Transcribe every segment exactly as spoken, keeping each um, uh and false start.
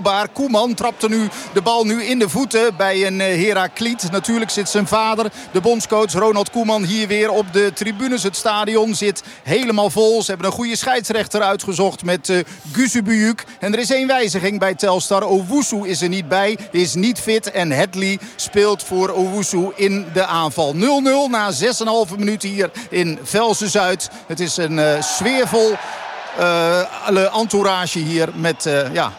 voetbalbaar. Koeman trapte nu de bal nu in de voeten bij een Herakliet. Natuurlijk zit zijn vader, de bondscoach Ronald Koeman, hier weer op de tribunes. Het stadion zit helemaal vol. Ze hebben een goede scheidsrechter uitgezocht met uh, Gusubuyuk. En er is één wijziging bij Telstar. Owusu is er niet bij, is niet fit. En Hadley speelt voor Owusu in de aanval. nul nul na zes komma vijf minuten hier in Velsen-Zuid. Het is een uh, sfeervol uh, entourage hier met uh, ja,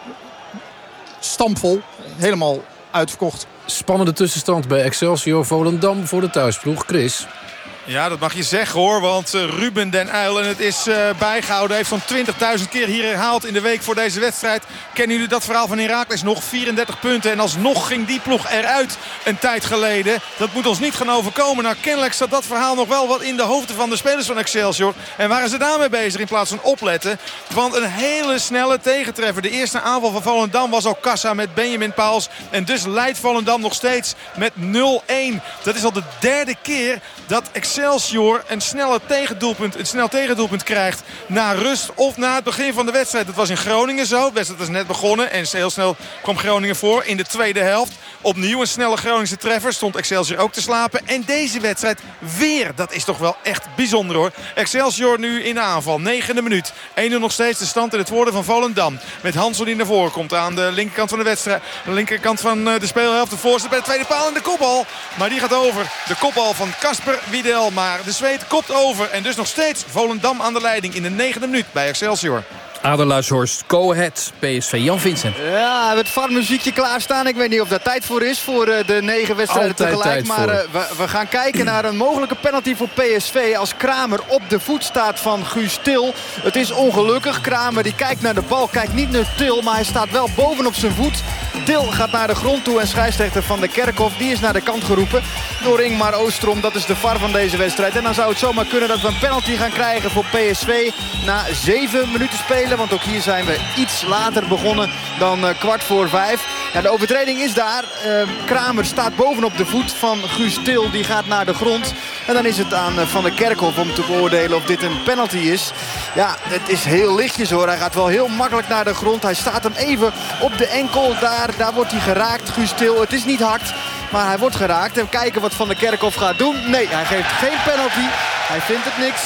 stampvol. Helemaal uitverkocht. Spannende tussenstand bij Excelsior Volendam voor de thuisploeg. Chris. Ja, dat mag je zeggen hoor, want uh, Ruben den Uyl, en het is uh, bijgehouden, heeft zo'n twintigduizend keer hier herhaald in de week voor deze wedstrijd. Kennen jullie dat verhaal van Heracles nog? vierendertig punten en alsnog ging die ploeg eruit een tijd geleden. Dat moet ons niet gaan overkomen. Nou, kennelijk zat dat verhaal nog wel wat in de hoofden van de spelers van Excelsior. En waren ze daarmee bezig in plaats van opletten. Want een hele snelle tegentreffer. De eerste aanval van Volendam was al kassa met Benjamin Pauls. En dus leidt Volendam nog steeds met nul één. Dat is al de derde keer dat Excelsior Excelsior een, snelle tegendoelpunt, een snel tegendoelpunt krijgt na rust of na het begin van de wedstrijd. Dat was in Groningen zo. De wedstrijd is net begonnen en heel snel kwam Groningen voor in de tweede helft. Opnieuw een snelle Groningse treffer. Stond Excelsior ook te slapen. En deze wedstrijd weer. Dat is toch wel echt bijzonder hoor. Excelsior nu in de aanval. Negende minuut. één nul nog steeds de stand in het voordeel van Volendam. Met Hansel die naar voren komt aan de linkerkant van de wedstrijd. De linkerkant van de speelhelft. De voorzet bij de tweede paal en de kopbal. Maar die gaat over. De kopbal van Kasper Wiedel. Maar de Zweed kopt over. En dus nog steeds Volendam aan de leiding in de negende minuut bij Excelsior. Aderluishorst, Go Ahead, P S V, Jan Vincent. Ja, het V A R-muziekje klaarstaan. Ik weet niet of daar tijd voor is voor uh, de negen wedstrijden Altijd tegelijk. Maar uh, we, we gaan kijken naar een mogelijke penalty voor P S V. Als Kramer op de voet staat van Guus Til. Het is ongelukkig. Kramer die kijkt naar de bal, kijkt niet naar Til. Maar hij staat wel bovenop zijn voet. Til gaat naar de grond toe en scheidsrechter Van der Kerkhof die is naar de kant geroepen door Ingmar Oostrom. Dat is de V A R van deze wedstrijd. En dan zou het zomaar kunnen dat we een penalty gaan krijgen voor P S V na zeven minuten spelen. Want ook hier zijn we iets later begonnen dan uh, kwart voor vijf. Ja, de overtreding is daar. Uh, Kramer staat bovenop de voet van Guus Til. Die gaat naar de grond. En dan is het aan uh, Van der Kerkhof om te beoordelen of dit een penalty is. Ja, het is heel lichtjes hoor. Hij gaat wel heel makkelijk naar de grond. Hij staat hem even op de enkel. Daar, daar wordt hij geraakt, Guus Til. Het is niet hard, maar hij wordt geraakt. En kijken wat Van der Kerkhof gaat doen. Nee, hij geeft geen penalty. Hij vindt het niks.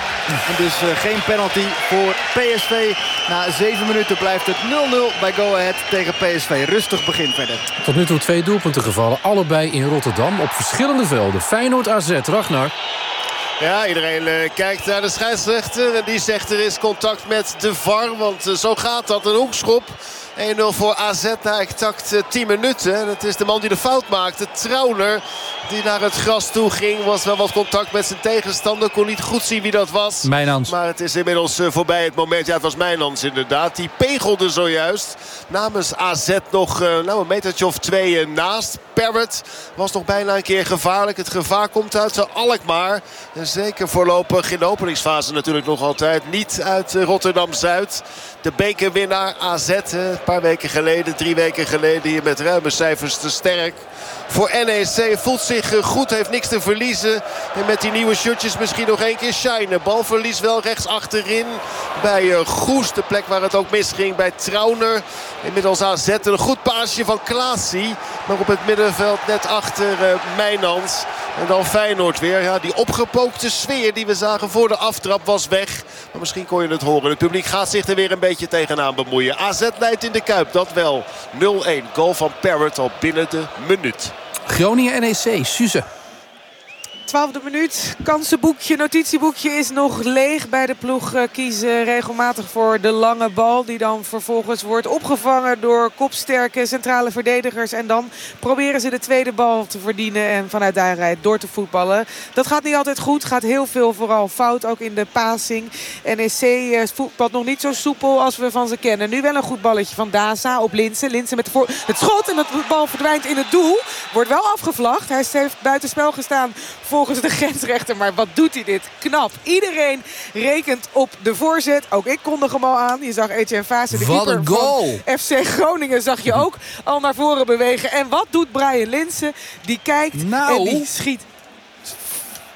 En dus uh, geen penalty voor P S V. Na zeven minuten blijft het nul nul bij Go Ahead tegen P S V. Rustig begin verder. Tot nu toe twee doelpunten gevallen. Allebei in Rotterdam op verschillende velden. Feyenoord A Z, Ragnar. Ja, iedereen uh, kijkt naar de scheidsrechter. En die zegt er is contact met de V A R. Want uh, zo gaat dat. Een hoekschop. één nul voor A Z na exact uh, tien minuten. En het is de man die de fout maakte. Trauner die naar het gras toe ging. Was wel wat contact met zijn tegenstander. Kon niet goed zien wie dat was. Mijnans. Maar het is inmiddels uh, voorbij het moment. Ja, het was Mijnans inderdaad. Die pegelde zojuist. Namens A Z nog uh, nou, een metertje of twee uh, naast. Parrott was nog bijna een keer gevaarlijk. Het gevaar komt uit uh, Alkmaar. En zeker voorlopig in de openingsfase natuurlijk nog altijd. Niet uit uh, Rotterdam-Zuid. De bekerwinnaar A Z. Uh, een paar weken geleden, drie weken geleden hier met ruime cijfers te sterk. Voor N E C voelt zich goed, heeft niks te verliezen. En met die nieuwe shirtjes misschien nog één keer shine. Balverlies wel rechts achterin bij uh, Goes. De plek waar het ook misging bij Trauner. Inmiddels A Z een goed paasje van Klaasie. Maar op het middenveld net achter uh, Mijnans. En dan Feyenoord weer. Ja, die opgepookte sfeer die we zagen voor de aftrap was weg. Maar misschien kon je het horen. Het publiek gaat zich er weer een beetje tegenaan bemoeien. A Z leidt in de Kuip, dat wel. nul één. Goal van Parrott al binnen de minuut. Groningen N E C, Suze. Twaalfde minuut. Kansenboekje, notitieboekje is nog leeg. Beide ploegen kiezen regelmatig voor de lange bal. Die dan vervolgens wordt opgevangen door kopsterke centrale verdedigers. En dan proberen ze de tweede bal te verdienen. En vanuit daaruit door te voetballen. Dat gaat niet altijd goed. Gaat heel veel vooral fout. Ook in de passing. N E C voetbalt nog niet zo soepel als we van ze kennen. Nu wel een goed balletje van Daza op Linssen. Linssen met de voor... het schot en de bal verdwijnt in het doel. Wordt wel afgevlacht. Hij heeft buitenspel gestaan volgens de grensrechter. Maar wat doet hij dit? Knap. Iedereen rekent op de voorzet. Ook ik kondig hem al aan. Je zag Etienne Vase, de keeper van F C Groningen, zag je ook al naar voren bewegen. En wat doet Brian Linssen? Die kijkt nou. en die schiet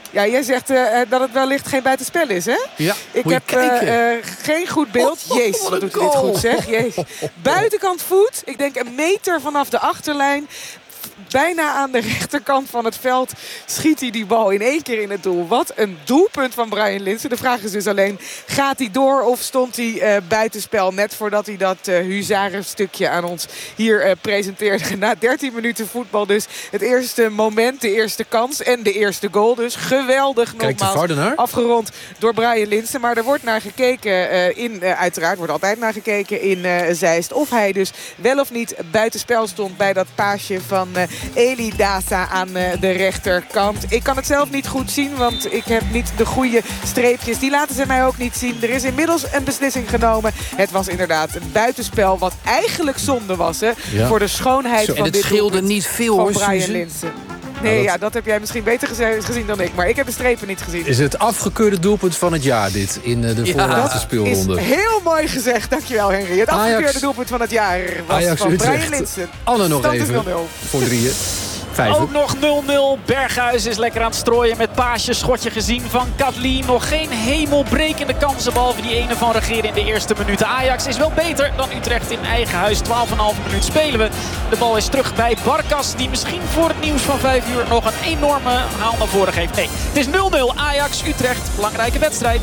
Ja, jij zegt uh, dat het wellicht geen buitenspel is, hè? Ja, ik moet heb je uh, uh, geen goed beeld. Oh, Jezus, wat doet hij dit goed, zeg. Jezus. Buitenkant voet. Ik denk een meter vanaf de achterlijn. Bijna aan de rechterkant van het veld schiet hij die bal in één keer in het doel. Wat een doelpunt van Brian Linssen. De vraag is dus alleen, gaat hij door of stond hij uh, buitenspel? Net voordat hij dat uh, huzarenstukje aan ons hier uh, presenteerde. Na dertien minuten voetbal dus het eerste moment, de eerste kans en de eerste goal. Dus geweldig nogmaals afgerond door Brian Linssen. Maar er wordt naar gekeken uh, in, uh, uiteraard wordt altijd naar gekeken in uh, Zeist. Of hij dus wel of niet buitenspel stond bij dat paasje van Uh, Eli Dasa aan uh, de rechterkant. Ik kan het zelf niet goed zien, want ik heb niet de goede streepjes. Die laten ze mij ook niet zien. Er is inmiddels een beslissing genomen. Het was inderdaad een buitenspel wat eigenlijk zonde was. Hè, ja. Voor de schoonheid Zo, van dit doelpunt. En het scheelde niet veel, van hoor, Brian Linssen. Nee, ja, dat... ja, dat heb jij misschien beter gezien dan ik. Maar ik heb de strepen niet gezien. Is het afgekeurde doelpunt van het jaar, dit? In de ja, voorlaatste speelronde. Is heel mooi gezegd. Dankjewel, Henry. Het Ajax, afgekeurde doelpunt van het jaar was Ajax van Brian Linssen. Anne nog Stand even. nul nul. Voor drieën. Vijven. Ook nog nul nul. Berghuis is lekker aan het strooien met paasje. Schotje gezien van Katli. Nog geen hemelbrekende kansen. Behalve die ene van Regeer in de eerste minuten. Ajax is wel beter dan Utrecht in eigen huis. twaalf komma vijf minuut spelen we. De bal is terug bij Barkas. Die misschien voor het nieuws van vijf uur nog een enorme haal naar voren geeft. Nee, het is nul nul. Ajax Utrecht. Belangrijke wedstrijd.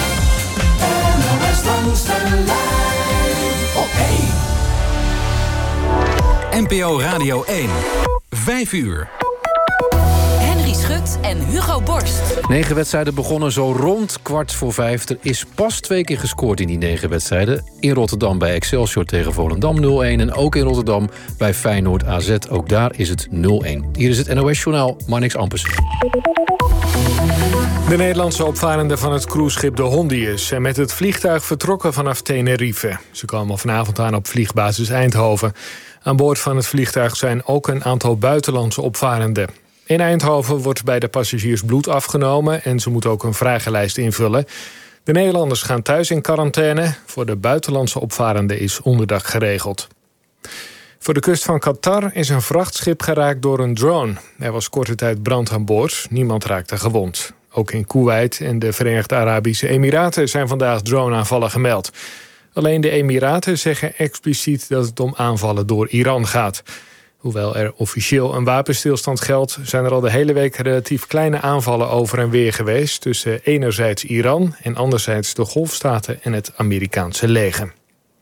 N P O Radio één. Vijf uur. Henry Schut en Hugo Borst. Negen wedstrijden begonnen zo rond kwart voor vijf. Er is pas twee keer gescoord in die negen wedstrijden. In Rotterdam bij Excelsior tegen Volendam nul een. En ook in Rotterdam bij Feyenoord A Z. Ook daar is het nul een. Hier is het N O S-journaal, Marnix Ampers. De Nederlandse opvarenden van het cruiseschip de Hondius zijn met het vliegtuig vertrokken vanaf Tenerife. Ze komen vanavond aan op vliegbasis Eindhoven. Aan boord van het vliegtuig zijn ook een aantal buitenlandse opvarenden. In Eindhoven wordt bij de passagiers bloed afgenomen en ze moeten ook een vragenlijst invullen. De Nederlanders gaan thuis in quarantaine. Voor de buitenlandse opvarenden is onderdak geregeld. Voor de kust van Qatar is een vrachtschip geraakt door een drone. Er was korte tijd brand aan boord. Niemand raakte gewond. Ook in Kuwait en de Verenigde Arabische Emiraten zijn vandaag droneaanvallen gemeld. Alleen de Emiraten zeggen expliciet dat het om aanvallen door Iran gaat. Hoewel er officieel een wapenstilstand geldt, zijn er al de hele week relatief kleine aanvallen over en weer geweest tussen enerzijds Iran en anderzijds de Golfstaten en het Amerikaanse leger.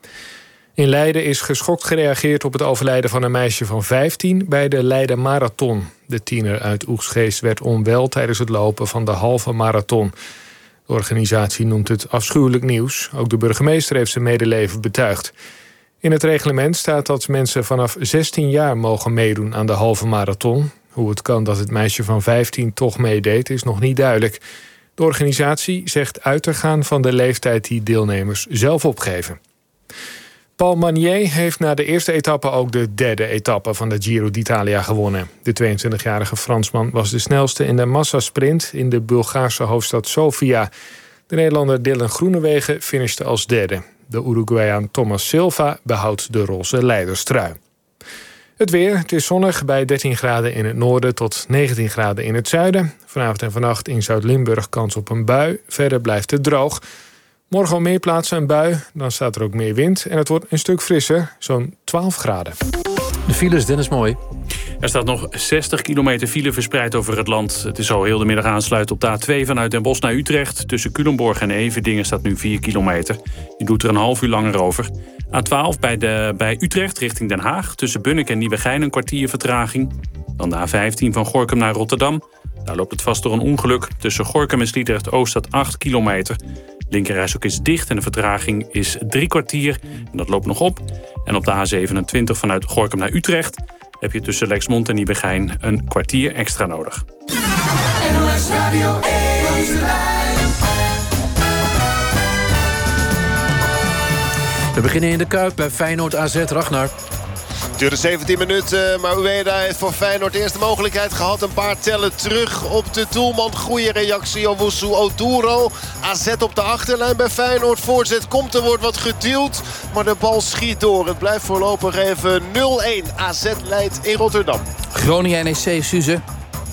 In Leiden is geschokt gereageerd op het overlijden van een meisje van vijftien bij de Leiden Marathon. De tiener uit Oegstgeest werd onwel tijdens het lopen van de halve marathon. De organisatie noemt het afschuwelijk nieuws. Ook de burgemeester heeft zijn medeleven betuigd. In het reglement staat dat mensen vanaf zestien jaar mogen meedoen aan de halve marathon. Hoe het kan dat het meisje van vijftien toch meedeed is nog niet duidelijk. De organisatie zegt uit te gaan van de leeftijd die deelnemers zelf opgeven. Paul Magnier heeft na de eerste etappe ook de derde etappe van de Giro d'Italia gewonnen. De tweeëntwintigjarige Fransman was de snelste in de massasprint in de Bulgaarse hoofdstad Sofia. De Nederlander Dylan Groenewegen finishte als derde. De Uruguayan Thomas Silva behoudt de roze leiderstrui. Het weer, het is zonnig bij dertien graden in het noorden tot negentien graden in het zuiden. Vanavond en vannacht in Zuid-Limburg kans op een bui. Verder blijft het droog. Morgen op meer plaatsen een bui, dan staat er ook meer wind. En het wordt een stuk frisser, zo'n twaalf graden. De files, Dennis Mooi. Er staat nog zestig kilometer file verspreid over het land. Het is zo heel de middag aansluiten op de A twee vanuit Den Bosch naar Utrecht. Tussen Culemborg en Everdingen staat nu vier kilometer. Je doet er een half uur langer over. A twaalf bij, de, bij Utrecht richting Den Haag. Tussen Bunnik en Nieuwegein een kwartier vertraging. Dan de A vijftien van Gorinchem naar Rotterdam. Daar loopt het vast door een ongeluk. Tussen Gorinchem en Sliedrecht-Oost staat acht kilometer. Linkerrijstrook is dicht en de vertraging is drie kwartier. En dat loopt nog op. En op de A zevenentwintig vanuit Gorinchem naar Utrecht heb je tussen Lexmond en Nieuwegein een kwartier extra nodig. N O S Radio één. We beginnen in de Kuip bij Feyenoord A Z. Ragnar. Het duurde zeventien minuten, maar Ueda heeft voor Feyenoord de eerste mogelijkheid gehad. Een paar tellen terug op de doelman. Goede reactie op Owusu Oduro. A Z op de achterlijn bij Feyenoord. Voorzet komt, er wordt wat geduwd, maar de bal schiet door. Het blijft voorlopig even nul een. A Z leidt in Rotterdam. Groningen N E C, Suze.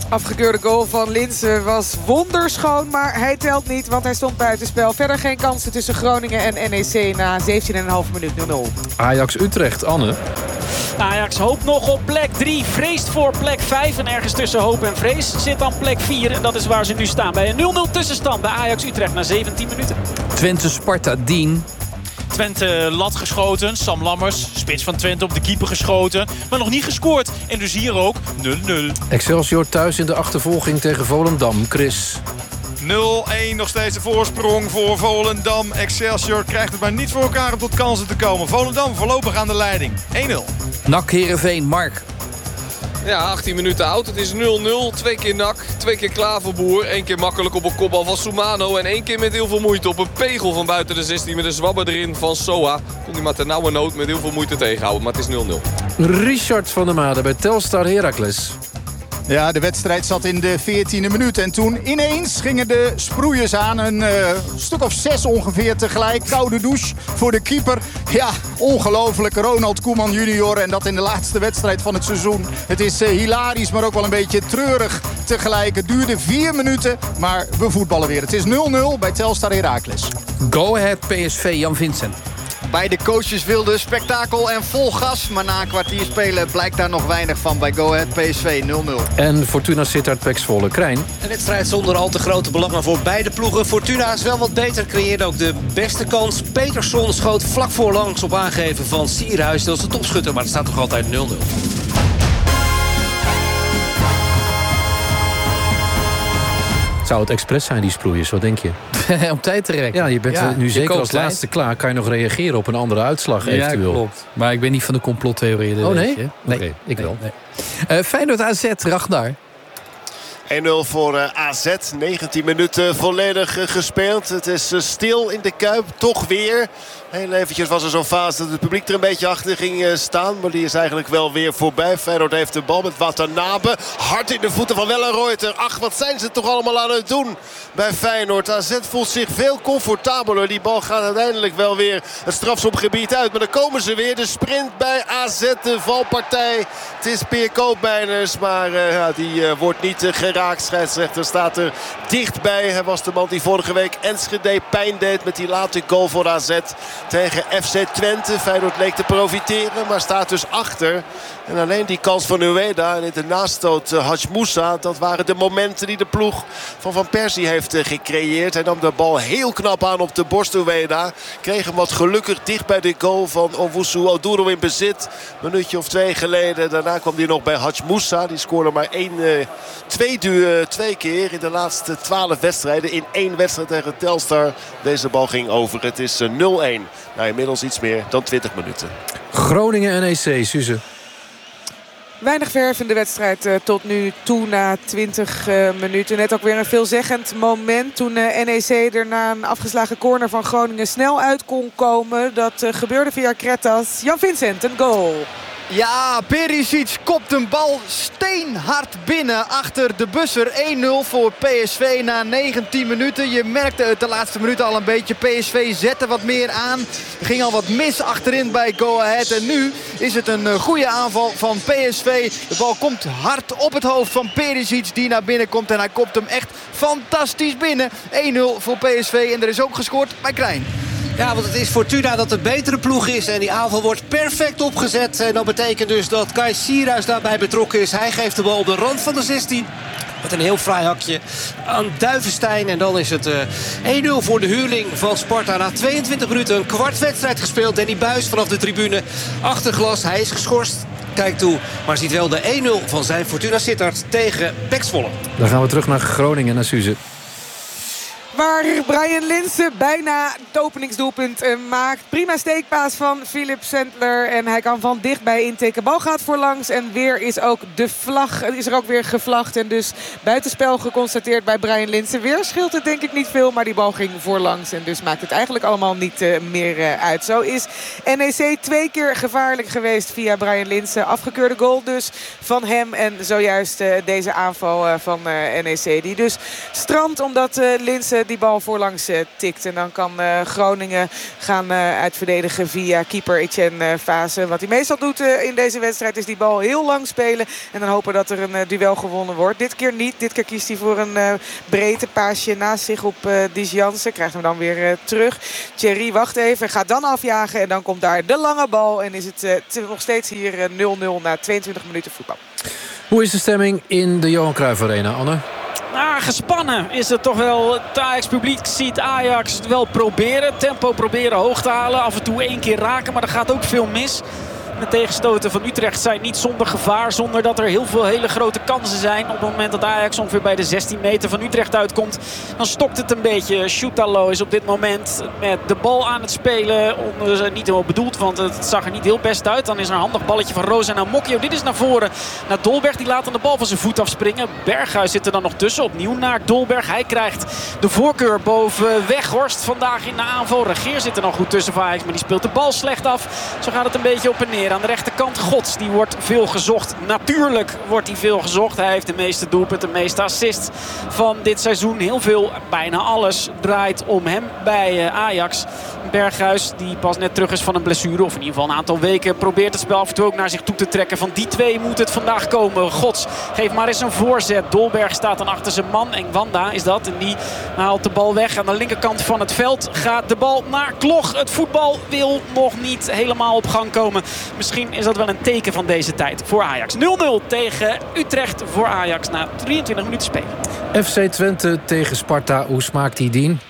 Afgekeurde goal van Linse was wonderschoon, maar hij telt niet, want hij stond buitenspel. Verder geen kansen tussen Groningen en N E C na zeventien komma vijf minuut nul nul. Ajax-Utrecht, Anne. Ajax hoopt nog op plek drie, vreest voor plek vijf. En ergens tussen hoop en vrees zit dan plek vier. En dat is waar ze nu staan bij een nul nul tussenstand bij Ajax-Utrecht na zeventien minuten. Twente-Sparta, Dien. Twente lat geschoten. Sam Lammers, spits van Twente, op de keeper geschoten. Maar nog niet gescoord. En dus hier ook nul nul. Excelsior thuis in de achtervolging tegen Volendam. Chris. nul één nog steeds de voorsprong voor Volendam. Excelsior krijgt het maar niet voor elkaar om tot kansen te komen. Volendam voorlopig aan de leiding. één nul. N A C Heerenveen, Mark. Ja, achttien minuten oud. Het is nul nul. Twee keer N A C, twee keer Klaverboer. Eén keer makkelijk op een kopbal van Soumano. En één keer met heel veel moeite op een pegel van buiten de zestien. Met een zwabber erin van Soa. Kon hij maar ter nauwe nood met heel veel moeite tegenhouden. Maar het is nul nul. Richard van der Made bij Telstar Heracles. Ja, de wedstrijd zat in de veertiende minuut. En toen ineens gingen de sproeiers aan. Een uh, stuk of zes ongeveer tegelijk. Koude douche voor de keeper. Ja, ongelooflijk. Ronald Koeman junior. En dat in de laatste wedstrijd van het seizoen. Het is uh, hilarisch, maar ook wel een beetje treurig tegelijk. Het duurde vier minuten, maar we voetballen weer. Het is nul nul bij Telstar Heracles. Go Ahead P S V, Jan Vincent. Beide coaches wilden spektakel en vol gas. Maar na een kwartier spelen blijkt daar nog weinig van bij Go Ahead P S V nul nul. En Fortuna Sittard Pek Zwolle. Krijn. Een wedstrijd zonder al te grote belangen voor beide ploegen. Fortuna is wel wat beter, creëerde ook de beste kans. Peterson schoot vlak voorlangs op aangeven van Sierhuis. Dat is de topschutter, maar het staat toch altijd nul nul. Zou het expres zijn, die sproeiers? Wat denk je? Om tijd te rekken. Ja, je bent ja, nu je zeker als tijd. laatste klaar. Kan je nog reageren op een andere uitslag eventueel? Ja, klopt. Maar ik ben niet van de complottheorieën. Oh, nee? Weet je. Nee, nee, ik nee, wel. Nee. Uh, Feyenoord A Z, Ragnar. één nul voor uh, A Z. negentien minuten volledig uh, gespeeld. Het is uh, stil in de Kuip. Toch weer. Heel eventjes was er zo'n fase dat het publiek er een beetje achter ging uh, staan. Maar die is eigenlijk wel weer voorbij. Feyenoord heeft de bal met Watanabe. Hard in de voeten van Wellenreuter. Ach, wat zijn ze toch allemaal aan het doen bij Feyenoord. A Z voelt zich veel comfortabeler. Die bal gaat uiteindelijk wel weer het strafschopgebied uit. Maar dan komen ze weer. De sprint bij A Z. De valpartij. Het is Peer Koopmeiners. Maar uh, ja, die uh, wordt niet uh, geraakt. Scheidsrechter staat er dichtbij. Hij was de man die vorige week Enschede pijn deed met die late goal voor A Z tegen F C Twente. Feyenoord leek te profiteren, maar staat dus achter. En alleen die kans van Ueda en in de naaststoot uh, Hadj Moussa, dat waren de momenten die de ploeg van Van Persie heeft uh, gecreëerd. Hij nam de bal heel knap aan op de borst. Ueda kreeg hem wat gelukkig dicht bij de goal van Owusu Oduro in bezit. Een minuutje of twee geleden. Daarna kwam hij nog bij Hadj Moussa. Die scoorde maar één, uh, twee, uh, twee keer in de laatste twaalf wedstrijden. In één wedstrijd tegen Telstar. Deze bal ging over. Het is uh, nul één. Nou, inmiddels iets meer dan twintig minuten. Groningen en N E C, Suze. Weinig verf in de wedstrijd uh, tot nu toe na twintig uh, minuten. Net ook weer een veelzeggend moment toen uh, N E C er na een afgeslagen corner van Groningen snel uit kon komen. Dat uh, gebeurde via Kretas. Jan Vincent, een goal. Ja, Perisic kopt een bal steenhard binnen achter de busser. één nul voor P S V na negentien minuten. Je merkte het de laatste minuten al een beetje. P S V zette wat meer aan. Er ging al wat mis achterin bij Go Ahead. En nu is het een goede aanval van P S V. De bal komt hard op het hoofd van Perisic die naar binnen komt. En hij kopt hem echt fantastisch binnen. één nul voor P S V en er is ook gescoord bij Krijn. Ja, want het is Fortuna dat de betere ploeg is. En die aanval wordt perfect opgezet. En dat betekent dus dat Kai Sierhuis daarbij betrokken is. Hij geeft de bal op de rand van de zestien. Met een heel fraai hakje aan Duivenstein. En dan is het uh, één nul voor de huurling van Sparta. Na tweeëntwintig minuten een kwart wedstrijd gespeeld. Danny Buis vanaf de tribune achter glas. Hij is geschorst. Kijkt toe, maar ziet wel de één nul van zijn Fortuna Sittard tegen Pek Zwolle. Dan gaan we terug naar Groningen, naar Suze. Waar Brian Linse bijna het openingsdoelpunt uh, maakt. Prima steekpaas van Philip Sandler. En hij kan van dichtbij intikken. Bal gaat voorlangs. En weer is ook de vlag. Is er ook weer gevlagd. En dus buitenspel geconstateerd bij Brian Linse. Weer scheelt het denk ik niet veel. Maar die bal ging voorlangs. En dus maakt het eigenlijk allemaal niet uh, meer uh, uit. Zo is N E C twee keer gevaarlijk geweest via Brian Linse. Afgekeurde goal dus van hem. En zojuist uh, deze aanval uh, van uh, N E C. Die dus strandt omdat uh, Linse die bal voorlangs uh, tikt. En dan kan uh, Groningen gaan uh, uitverdedigen via keeper Etienne Fase. Wat hij meestal doet uh, in deze wedstrijd is die bal heel lang spelen. En dan hopen dat er een uh, duel gewonnen wordt. Dit keer niet. Dit keer kiest hij voor een uh, breedte paasje naast zich op uh, Dies Jansen. Krijgt hem dan weer uh, terug. Thierry wacht even. Gaat dan afjagen. En dan komt daar de lange bal. En is het uh, t- nog steeds hier uh, nul nul na tweeëntwintig minuten voetbal. Hoe is de stemming in de Johan Cruijff Arena, Anne? Nou, gespannen is het toch wel. Het Ajax-publiek ziet Ajax het wel proberen. Tempo proberen hoog te halen. Af en toe één keer raken, maar er gaat ook veel mis. De tegenstoten van Utrecht zijn niet zonder gevaar. Zonder dat er heel veel hele grote kansen zijn. Op het moment dat Ajax ongeveer bij de zestien meter van Utrecht uitkomt. Dan stokt het een beetje. Shootalo is op dit moment met de bal aan het spelen. Onder, niet helemaal bedoeld, want het zag er niet heel best uit. Dan is er een handig balletje van Rosa naar Mokio. Dit is naar voren naar Dolberg. Die laat dan de bal van zijn voet afspringen. Berghuis zit er dan nog tussen. Opnieuw naar Dolberg. Hij krijgt de voorkeur boven Weghorst vandaag in de aanval. Regeer zit er nog goed tussen voor Ajax. Maar die speelt de bal slecht af. Zo gaat het een beetje op en neer. Aan de rechterkant Gods, die wordt veel gezocht. Natuurlijk wordt hij veel gezocht. Hij heeft de meeste doelpunten, de meeste assists van dit seizoen. Heel veel, bijna alles draait om hem bij Ajax. Berghuis, die pas net terug is van een blessure, of in ieder geval een aantal weken, probeert het spel af en toe ook naar zich toe te trekken. Van die twee moet het vandaag komen. Gods geeft maar eens een voorzet. Dolberg staat dan achter zijn man. Engwanda is dat. En die haalt de bal weg. Aan de linkerkant van het veld gaat de bal naar Klok. Het voetbal wil nog niet helemaal op gang komen. Misschien is dat wel een teken van deze tijd voor Ajax. nul nul tegen Utrecht voor Ajax na drieëntwintig minuten spelen. F C Twente tegen Sparta. Hoe smaakt die dien?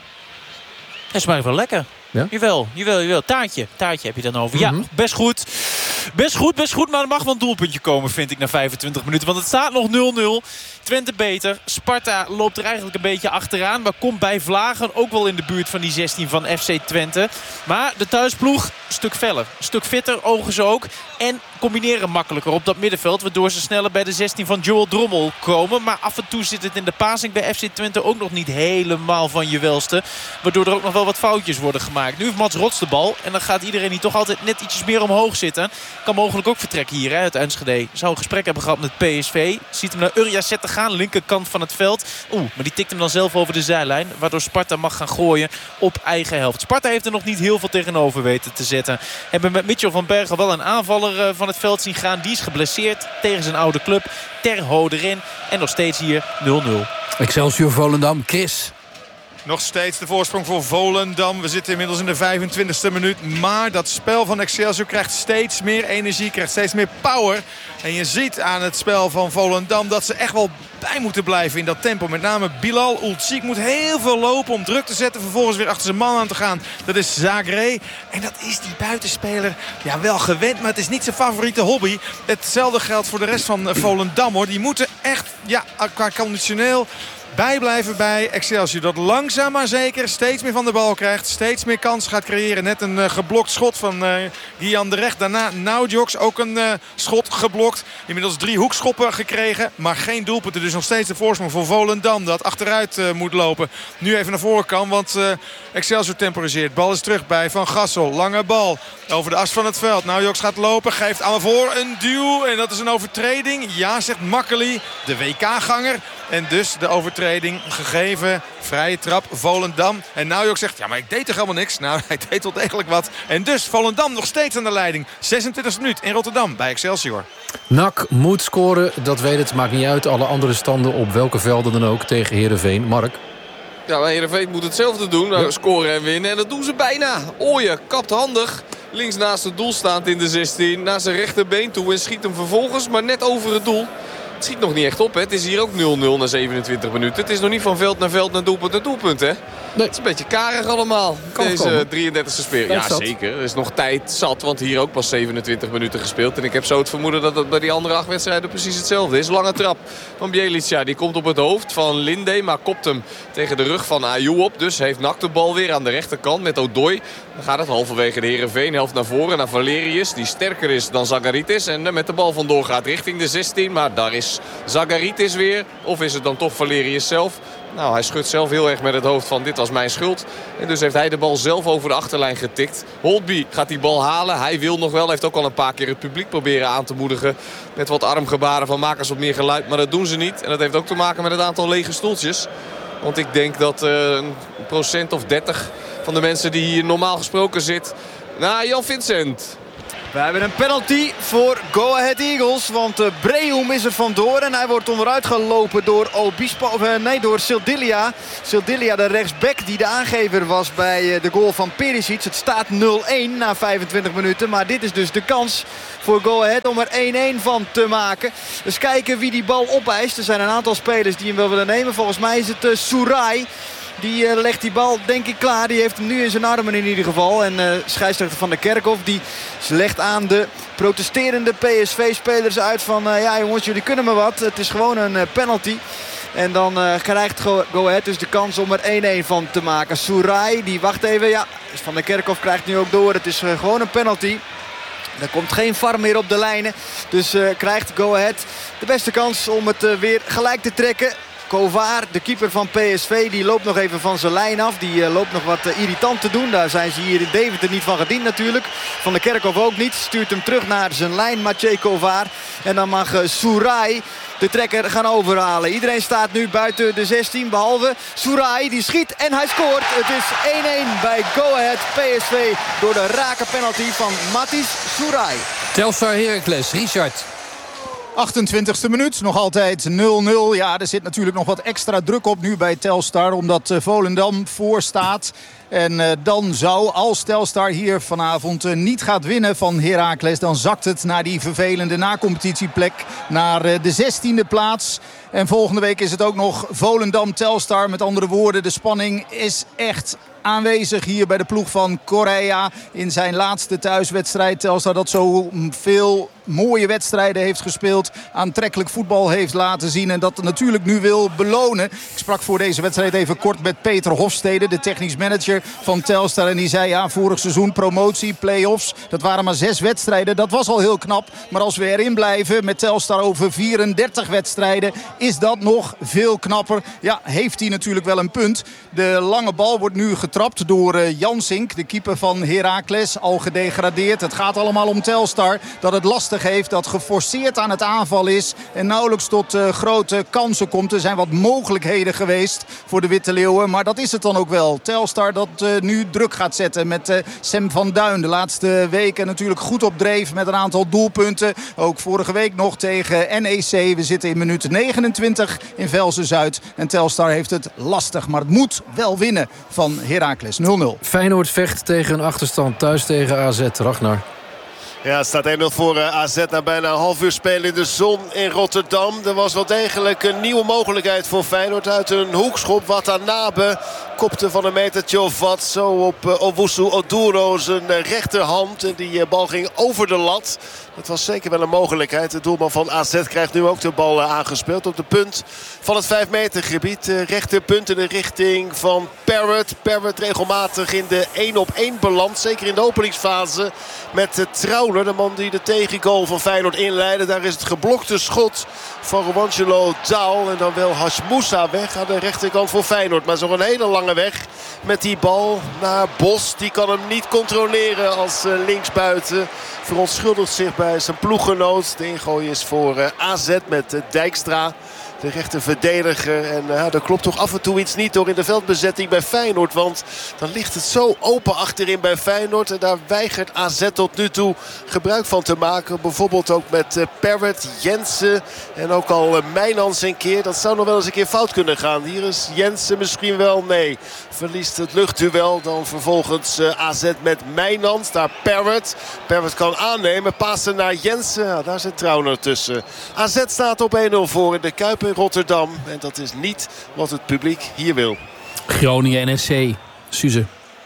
Het smaakt wel lekker. Ja? Jawel, jawel, jawel. Taartje. Taartje heb je dan over. Mm-hmm. Ja, best goed. Best goed, best goed. Maar er mag wel een doelpuntje komen, vind ik, na vijfentwintig minuten. Want het staat nog nul nul. Twente beter. Sparta loopt er eigenlijk een beetje achteraan. Maar komt bij Vlagen ook wel in de buurt van die zestien van F C Twente. Maar de thuisploeg een stuk feller. Een stuk fitter, ogen ze ook. En combineren makkelijker op dat middenveld. Waardoor ze sneller bij de zestien van Joel Drommel komen. Maar af en toe zit het in de passing bij F C Twente ook nog niet helemaal van je welste. Waardoor er ook nog wel wat foutjes worden gemaakt. Nu heeft Mats Rots de bal. En dan gaat iedereen die toch altijd net ietsjes meer omhoog zitten. Kan mogelijk ook vertrekken hier, hè, uit Enschede. Zou een gesprek hebben gehad met P S V. Ziet hem naar Urja zetten gaan. Linkerkant van het veld. Oeh, maar die tikt hem dan zelf over de zijlijn. Waardoor Sparta mag gaan gooien op eigen helft. Sparta heeft er nog niet heel veel tegenover weten te zetten. Hebben met Mitchell van Bergen wel een aanvaller van het veld zien gaan. Die is geblesseerd tegen zijn oude club. Terho erin. En nog steeds hier nul nul. Excelsior Volendam, Chris. Nog steeds de voorsprong voor Volendam. We zitten inmiddels in de vijfentwintigste minuut. Maar dat spel van Excelsior krijgt steeds meer energie. Krijgt steeds meer power. En je ziet aan het spel van Volendam dat ze echt wel bij moeten blijven in dat tempo. Met name Bilal Ulcik moet heel veel lopen om druk te zetten. Vervolgens weer achter zijn man aan te gaan. Dat is Zagré. En dat is die buitenspeler ja, wel gewend. Maar het is niet zijn favoriete hobby. Hetzelfde geldt voor de rest van Volendam, hoor. Die moeten echt ja, qua conditioneel bijblijven bij Excelsior. Dat langzaam maar zeker steeds meer van de bal krijgt. Steeds meer kansen gaat creëren. Net een uh, geblokt schot van uh, Guyan de Recht. Daarna Naudjoks ook een uh, schot geblokt. Inmiddels drie hoekschoppen gekregen. Maar geen doelpunten. Dus nog steeds de voorsprong voor Volendam. Dat achteruit uh, moet lopen. Nu even naar voren kan. Want uh, Excelsior temporiseert. Bal is terug bij Van Gassel. Lange bal over de as van het veld. Naudjoks gaat lopen. Geeft aan voor een duw. En dat is een overtreding. Ja, zegt Makkeli. De W K-ganger. En dus de overtreding gegeven. Vrije trap Volendam. En Naudjoks zegt, ja, maar ik deed toch helemaal niks? Nou, hij deed wel degelijk wat. En dus Volendam nog steeds aan de leiding. zesentwintigste minuut in Rotterdam bij Excelsior. N A C moet scoren, dat weet het. Maakt niet uit. Alle andere standen op welke velden dan ook tegen Heerenveen. Mark? Ja, maar Heerenveen moet hetzelfde doen. Nou, scoren en winnen. En dat doen ze bijna. Ooyen kapt handig. Links naast het doel staand in de zestien. Naar zijn rechterbeen toe en schiet hem vervolgens. Maar net over het doel. Het schiet nog niet echt op, hè. Het is hier ook nul nul na zevenentwintig minuten. Het is nog niet van veld naar veld naar doelpunt naar doelpunt, hè. Nee. Het is een beetje karig allemaal, kan deze komen. drieëndertigste speler. Ja, zeker. Er is nog tijd zat, want hier ook pas zevenentwintig minuten gespeeld. En ik heb zo het vermoeden dat het bij die andere acht wedstrijden precies hetzelfde is. Lange trap van Bjelica. Die komt op het hoofd van Linde, maar kopt hem tegen de rug van Ayew op. Dus heeft N A C de bal weer aan de rechterkant met Odoi. Dan gaat het halverwege de Heerenveen. Helft naar voren naar Valerius, die sterker is dan Zagaritis. En met de bal vandoor gaat richting de zestien. Maar daar is Zagaritis weer. Of is het dan toch Valerius zelf? Nou, hij schudt zelf heel erg met het hoofd van dit was mijn schuld. En dus heeft hij de bal zelf over de achterlijn getikt. Holtby gaat die bal halen. Hij wil nog wel. Heeft ook al een paar keer het publiek proberen aan te moedigen. Met wat armgebaren van makers wat meer geluid. Maar dat doen ze niet. En dat heeft ook te maken met het aantal lege stoeltjes. Want ik denk dat uh, een procent of dertig van de mensen die hier normaal gesproken zit... naar Jan Vincent. We hebben een penalty voor Go Ahead Eagles. Want uh, Breum is er vandoor. En hij wordt onderuit gelopen door Obispo. Of, uh, nee, door Sildilia. Sildilia, de rechtsback die de aangever was bij uh, de goal van Perisic. Het staat nul-een na vijfentwintig minuten. Maar dit is dus de kans voor Go Ahead om er één-één van te maken. Dus kijken wie die bal opeist. Er zijn een aantal spelers die hem wel willen nemen. Volgens mij is het uh, Sourai. Die uh, legt die bal denk ik klaar. Die heeft hem nu in zijn armen in ieder geval. En uh, scheidsrechter Van der Kerkhof die legt aan de protesterende P S V-spelers uit van... Uh, ja jongens, jullie kunnen maar wat. Het is gewoon een uh, penalty. En dan uh, krijgt Go, Go Ahead dus de kans om er één-één van te maken. Sourai, die wacht even. Ja, Van der Kerkhof krijgt nu ook door. Het is uh, gewoon een penalty. Er komt geen V A R meer op de lijnen. Dus uh, krijgt Go Ahead de beste kans om het uh, weer gelijk te trekken. Kovaar, de keeper van P S V, die loopt nog even van zijn lijn af. Die uh, loopt nog wat uh, irritant te doen. Daar zijn ze hier in Deventer niet van gediend natuurlijk. Van der Kerkhof ook niet. Stuurt hem terug naar zijn lijn, Mathieu Kovaar. En dan mag uh, Sourai de trekker gaan overhalen. Iedereen staat nu buiten de zestien, behalve Sourai. Die schiet en hij scoort. Het is één-één bij Go Ahead P S V door de rake penalty van Mathis Sourai. Telstar Heracles, Richard. achtentwintigste minuut, nog altijd nul nul. Ja, er zit natuurlijk nog wat extra druk op nu bij Telstar. Omdat uh, Volendam voor staat. En uh, dan zou, als Telstar hier vanavond uh, niet gaat winnen van Heracles... dan zakt het naar die vervelende nacompetitieplek. Naar uh, de zestiende plaats. En volgende week is het ook nog Volendam-Telstar. Met andere woorden, de spanning is echt aanwezig hier bij de ploeg van Correa. In zijn laatste thuiswedstrijd. Telstar dat zo veel mooie wedstrijden heeft gespeeld. Aantrekkelijk voetbal heeft laten zien. En dat natuurlijk nu wil belonen. Ik sprak voor deze wedstrijd even kort met Peter Hofstede, de technisch manager van Telstar. En die zei, ja, vorig seizoen promotie, play-offs. Dat waren maar zes wedstrijden. Dat was al heel knap. Maar als we erin blijven met Telstar over vierendertig wedstrijden... is dat nog veel knapper. Ja, heeft hij natuurlijk wel een punt. De lange bal wordt nu getrapt door uh, Jansink, de keeper van Heracles. Al gedegradeerd. Het gaat allemaal om Telstar. Dat het lastig heeft, dat geforceerd aan het aanval is. En nauwelijks tot uh, grote kansen komt. Er zijn wat mogelijkheden geweest voor de Witte Leeuwen. Maar dat is het dan ook wel. Telstar dat uh, nu druk gaat zetten met uh, Sam van Duin. De laatste weken natuurlijk goed op dreef met een aantal doelpunten. Ook vorige week nog tegen N E C. We zitten in minuut negenentwintig in Velsen-Zuid. En Telstar heeft het lastig. Maar het moet wel winnen van Heracles. nul nul. Feyenoord vecht tegen een achterstand thuis tegen A Z. Ragnar. Ja, het staat één nul voor uh, A Z na bijna een half uur spelen in de zon in Rotterdam. Er was wel degelijk een nieuwe mogelijkheid voor Feyenoord uit een hoekschop. Watanabe kopte van een metertje of wat zo op uh, Owusu Oduro zijn uh, rechterhand. En die uh, bal ging over de lat. Dat was zeker wel een mogelijkheid. De doelman van A Z krijgt nu ook de bal uh, aangespeeld op de punt van het vijf meter gebied. Uh, rechterpunt in de richting van Parrott. Parrott regelmatig in de één op één balans. Zeker in de openingsfase met uh, Trauner, de man die de tegengoal van Feyenoord inleidde. Daar is het geblokte schot van Roangelo Daal. En dan wil Hashmoussa weg aan de rechterkant voor Feyenoord. Maar zo'n hele lange weg met die bal naar Bos. Die kan hem niet controleren als uh, linksbuiten. Verontschuldigt zich bij zijn ploeggenoot. De ingooi is voor uh, A Z met uh, Dijkstra. De rechterverdediger. En uh, er klopt toch af en toe iets niet door in de veldbezetting bij Feyenoord. Want dan ligt het zo open achterin bij Feyenoord. En daar weigert A Z tot nu toe gebruik van te maken. Bijvoorbeeld ook met uh, Parrott, Jensen en ook al uh, Mijnans een keer. Dat zou nog wel eens een keer fout kunnen gaan. Hier is Jensen misschien wel. Nee, verliest het luchtduel. Dan vervolgens uh, A Z met Mijnans. Daar Parrott. Parrott kan aannemen. Passen naar Jensen. Ja, daar zit Trauner tussen. A Z staat op één nul voor in de Kuip in Rotterdam. En dat is niet wat het publiek hier wil. Groningen N S C. Suze.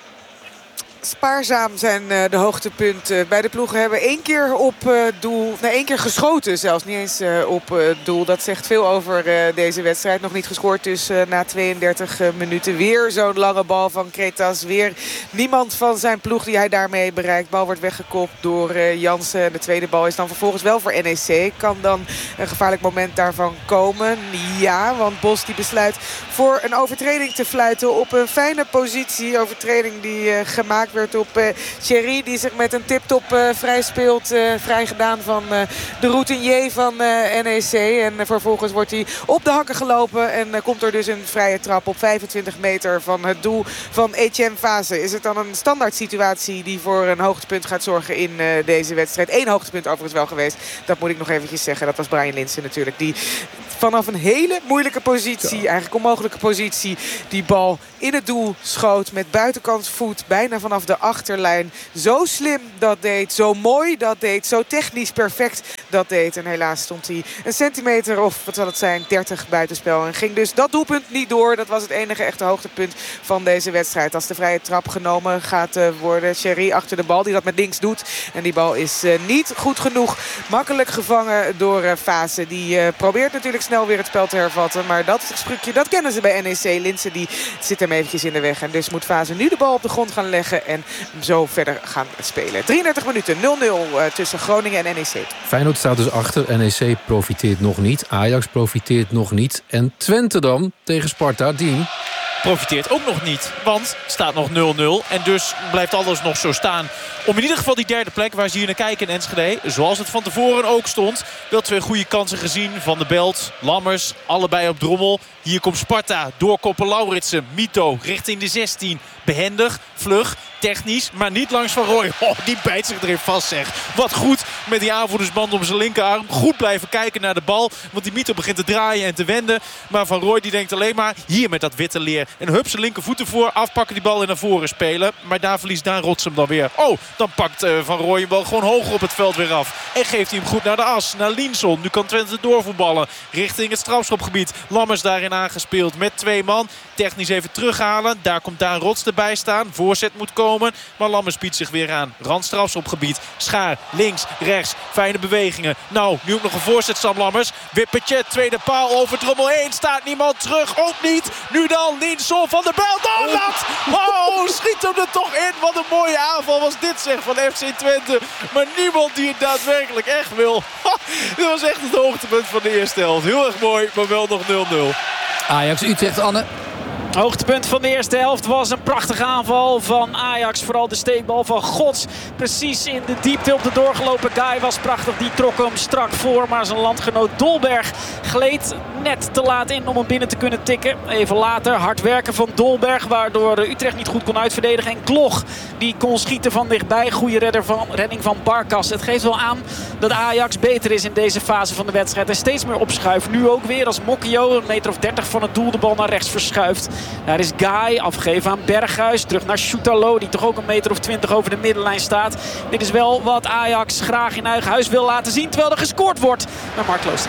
Spaarzaam zijn uh, de hoogtepunten. Beide ploegen hebben één keer op uh, doel... Nee, één keer geschoten zelfs. Niet eens uh, op uh, doel. Dat zegt veel over uh, deze wedstrijd. Nog niet gescoord dus uh, na tweeëndertig uh, minuten. Weer zo'n lange bal van Kretas. Weer niemand van zijn ploeg die hij daarmee bereikt. Bal wordt weggekopt door uh, Jansen. De tweede bal is dan vervolgens wel voor N E C. Kan dan een gevaarlijk moment daarvan komen? Ja, want Bos die besluit voor een overtreding te fluiten op een fijne positie. Overtreding die uh, gemaakt gemaakt werd op uh, Thierry. Die zich met een tip-top uh, vrij speelt. Uh, vrij gedaan van uh, de routinier van uh, N E C. En uh, vervolgens wordt hij op de hakken gelopen. En uh, komt er dus een vrije trap op vijfentwintig meter van het doel van Etienne Fase. Is het dan een standaard situatie die voor een hoogtepunt gaat zorgen in uh, deze wedstrijd? Eén hoogtepunt overigens wel geweest. Dat moet ik nog eventjes zeggen. Dat was Brian Linssen natuurlijk. Die vanaf een hele moeilijke positie, ja. eigenlijk onmogelijke positie, die bal in het doel schoot met buitenkant voet. Bijna vanaf de achterlijn. Zo slim dat deed. Zo mooi dat deed. Zo technisch perfect dat deed. En helaas stond hij een centimeter of wat zal het zijn, dertig buitenspel. En ging dus dat doelpunt niet door. Dat was het enige echte hoogtepunt van deze wedstrijd. Als de vrije trap genomen gaat uh, worden. Thierry achter de bal die dat met links doet. En die bal is uh, niet goed genoeg. Makkelijk gevangen door uh, Fase. Die uh, probeert natuurlijk snel weer het spel te hervatten. Maar dat sprukje, dat kennen ze bij N E C. Linssen die zit hem eventjes in de weg. En dus moet Fase nu de bal op de grond gaan leggen. En zo verder gaan spelen. drieëndertig minuten, nul nul uh, tussen Groningen en N E C. Feyenoord staat dus achter. N E C profiteert nog niet. Ajax profiteert nog niet. En Twente dan tegen Sparta. Dien profiteert ook nog niet. Want het staat nog nul nul. En dus blijft alles nog zo staan. Om in ieder geval die derde plek waar ze hier naar kijken in Enschede. Zoals het van tevoren ook stond. Wel twee goede kansen gezien. Van de Belt, Lammers, allebei op Drommel. Hier komt Sparta, doorkoppen Lauritsen. Mito richting de zestien. Behendig, vlug, technisch, maar niet langs Van Rooij. Oh, die bijt zich erin vast, zeg. Wat goed met die aanvoerdersband om zijn linkerarm. Goed blijven kijken naar de bal. Want die Mito begint te draaien en te wenden. Maar Van Rooij die denkt alleen maar hier met dat witte leer. En hup zijn linkervoet ervoor. Afpakken die bal en naar voren spelen. Maar daar verliest Daan Rotsem dan weer. Oh, dan pakt uh, Van Rooij hem wel gewoon hoger op het veld weer af. En geeft hij hem goed naar de as. Naar Linson. Nu kan Twente doorvoetballen. Richting het strafschopgebied. Lammers daarin aangespeeld met twee man. Technisch even terughalen. Daar komt Daan Rots erbij staan. Voorzet moet komen. Maar Lammers biedt zich weer aan. Rand strafschopgebied. Schaar. Links. Rechts. Fijne bewegingen. Nou, nu ook nog een voorzet Sam Lammers. Wippertje. Tweede paal over Drommel heen. Staat niemand terug. Ook niet. Nu dan Linson van de Belt. Oh, dat! Oh, schiet hem er toch in. Wat een mooie aanval was dit, zeg, van F C Twente. Maar niemand die het daadwerkelijk echt wil. Ha, dit was echt het hoogtepunt van de eerste helft. Heel erg mooi, maar wel nog nul nul. Ajax-Utrecht, Anne. Hoogtepunt van de eerste helft was een prachtige aanval van Ajax. Vooral de steekbal van Gods. Precies in de diepte op de doorgelopen guy was prachtig. Die trok hem strak voor. Maar zijn landgenoot Dolberg gleed net te laat in om hem binnen te kunnen tikken. Even later hard werken van Dolberg. Waardoor Utrecht niet goed kon uitverdedigen. En Klog die kon schieten van dichtbij. Goede redder van, redding van Barkas. Het geeft wel aan dat Ajax beter is in deze fase van de wedstrijd. En steeds meer opschuift. Nu ook weer als Mokio een meter of dertig van het doel de bal naar rechts verschuift. Daar is Guy, afgegeven aan Berghuis. Terug naar Soutalo, die toch ook een meter of twintig over de middenlijn staat. Dit is wel wat Ajax graag in eigen huis wil laten zien. Terwijl er gescoord wordt naar Mark Klooster.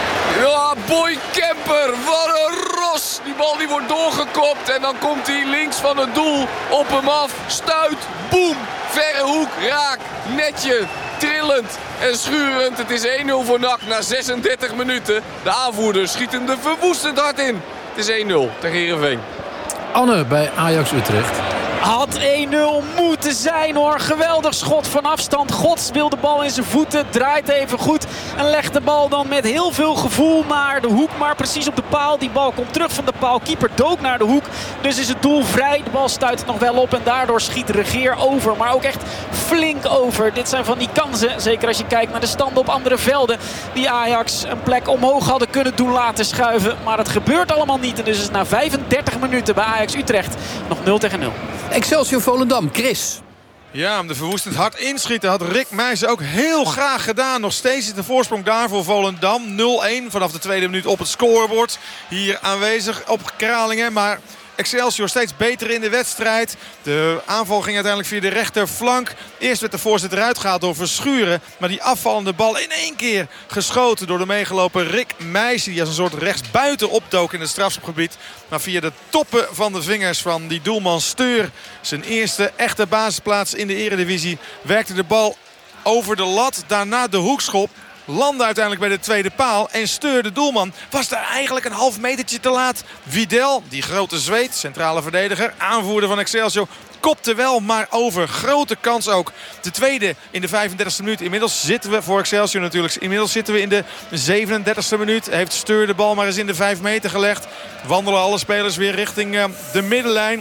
Ja, Boy Kemper, wat een ros. Die bal die wordt doorgekopt en dan komt hij links van het doel op hem af. Stuit, boem, verre hoek, raak, netje, trillend en schurend. Het is één nul voor N A C na zesendertig minuten. De aanvoerder schiet hem er verwoestend hard in. Het is één nul tegen Heerenveen. Anne bij Ajax-Utrecht. Had één nul moeten zijn, hoor. Geweldig schot van afstand. Gods wil de bal in zijn voeten. Draait even goed. En legt de bal dan met heel veel gevoel naar de hoek. Maar precies op de paal. Die bal komt terug van de paal. Keeper dook naar de hoek. Dus is het doel vrij. De bal stuit het nog wel op. En daardoor schiet Regeer over. Maar ook echt flink over. Dit zijn van die kansen. Zeker als je kijkt naar de standen op andere velden. Die Ajax een plek omhoog hadden kunnen doen laten schuiven. Maar het gebeurt allemaal niet. En dus is het na vijfendertig minuten bij Ajax-Utrecht nog nul tegen nul. Excelsior Volendam, Chris. Ja, om de verwoestend hard inschieten had Rick Meijsen ook heel graag gedaan. Nog steeds is de voorsprong daar voor Volendam. nul één vanaf de tweede minuut op het scorebord. Hier aanwezig op Kralingen, maar Excelsior steeds beter in de wedstrijd. De aanval ging uiteindelijk via de rechterflank. Eerst werd de voorzet eruit gehaald door Verschuren. Maar die afvallende bal in één keer geschoten door de meegelopen Rick Meijsen. Die als een soort rechtsbuiten opdook in het strafschopgebied. Maar via de toppen van de vingers van die doelman Steur. Zijn eerste echte basisplaats in de Eredivisie. Werkte de bal over de lat. Daarna de hoekschop. Landde uiteindelijk bij de tweede paal. En Steur, de doelman, was daar eigenlijk een half metertje te laat. Vidal, die grote Zweed, centrale verdediger, aanvoerder van Excelsior, kopte wel, maar over. Grote kans ook. De tweede in de vijfendertigste minuut. Inmiddels zitten we, voor Excelsior natuurlijk, inmiddels zitten we in de zevenendertigste minuut. Heeft Steur de bal maar eens in de vijf meter gelegd. Wandelen alle spelers weer richting uh, de middenlijn.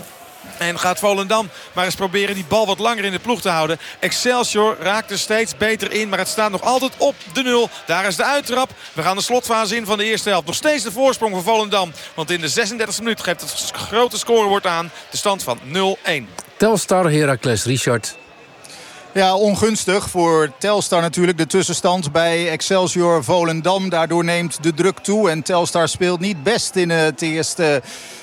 En gaat Volendam maar eens proberen die bal wat langer in de ploeg te houden. Excelsior raakt er steeds beter in. Maar het staat nog altijd op de nul. Daar is de uittrap. We gaan de slotfase in van de eerste helft. Nog steeds de voorsprong van Volendam. Want in de zesendertigste minuut geeft het grote scorebord aan. De stand van nul-een. Telstar, Heracles, Richard. Ja, ongunstig voor Telstar natuurlijk. De tussenstand bij Excelsior Volendam. Daardoor neemt de druk toe. En Telstar speelt niet best in het eerste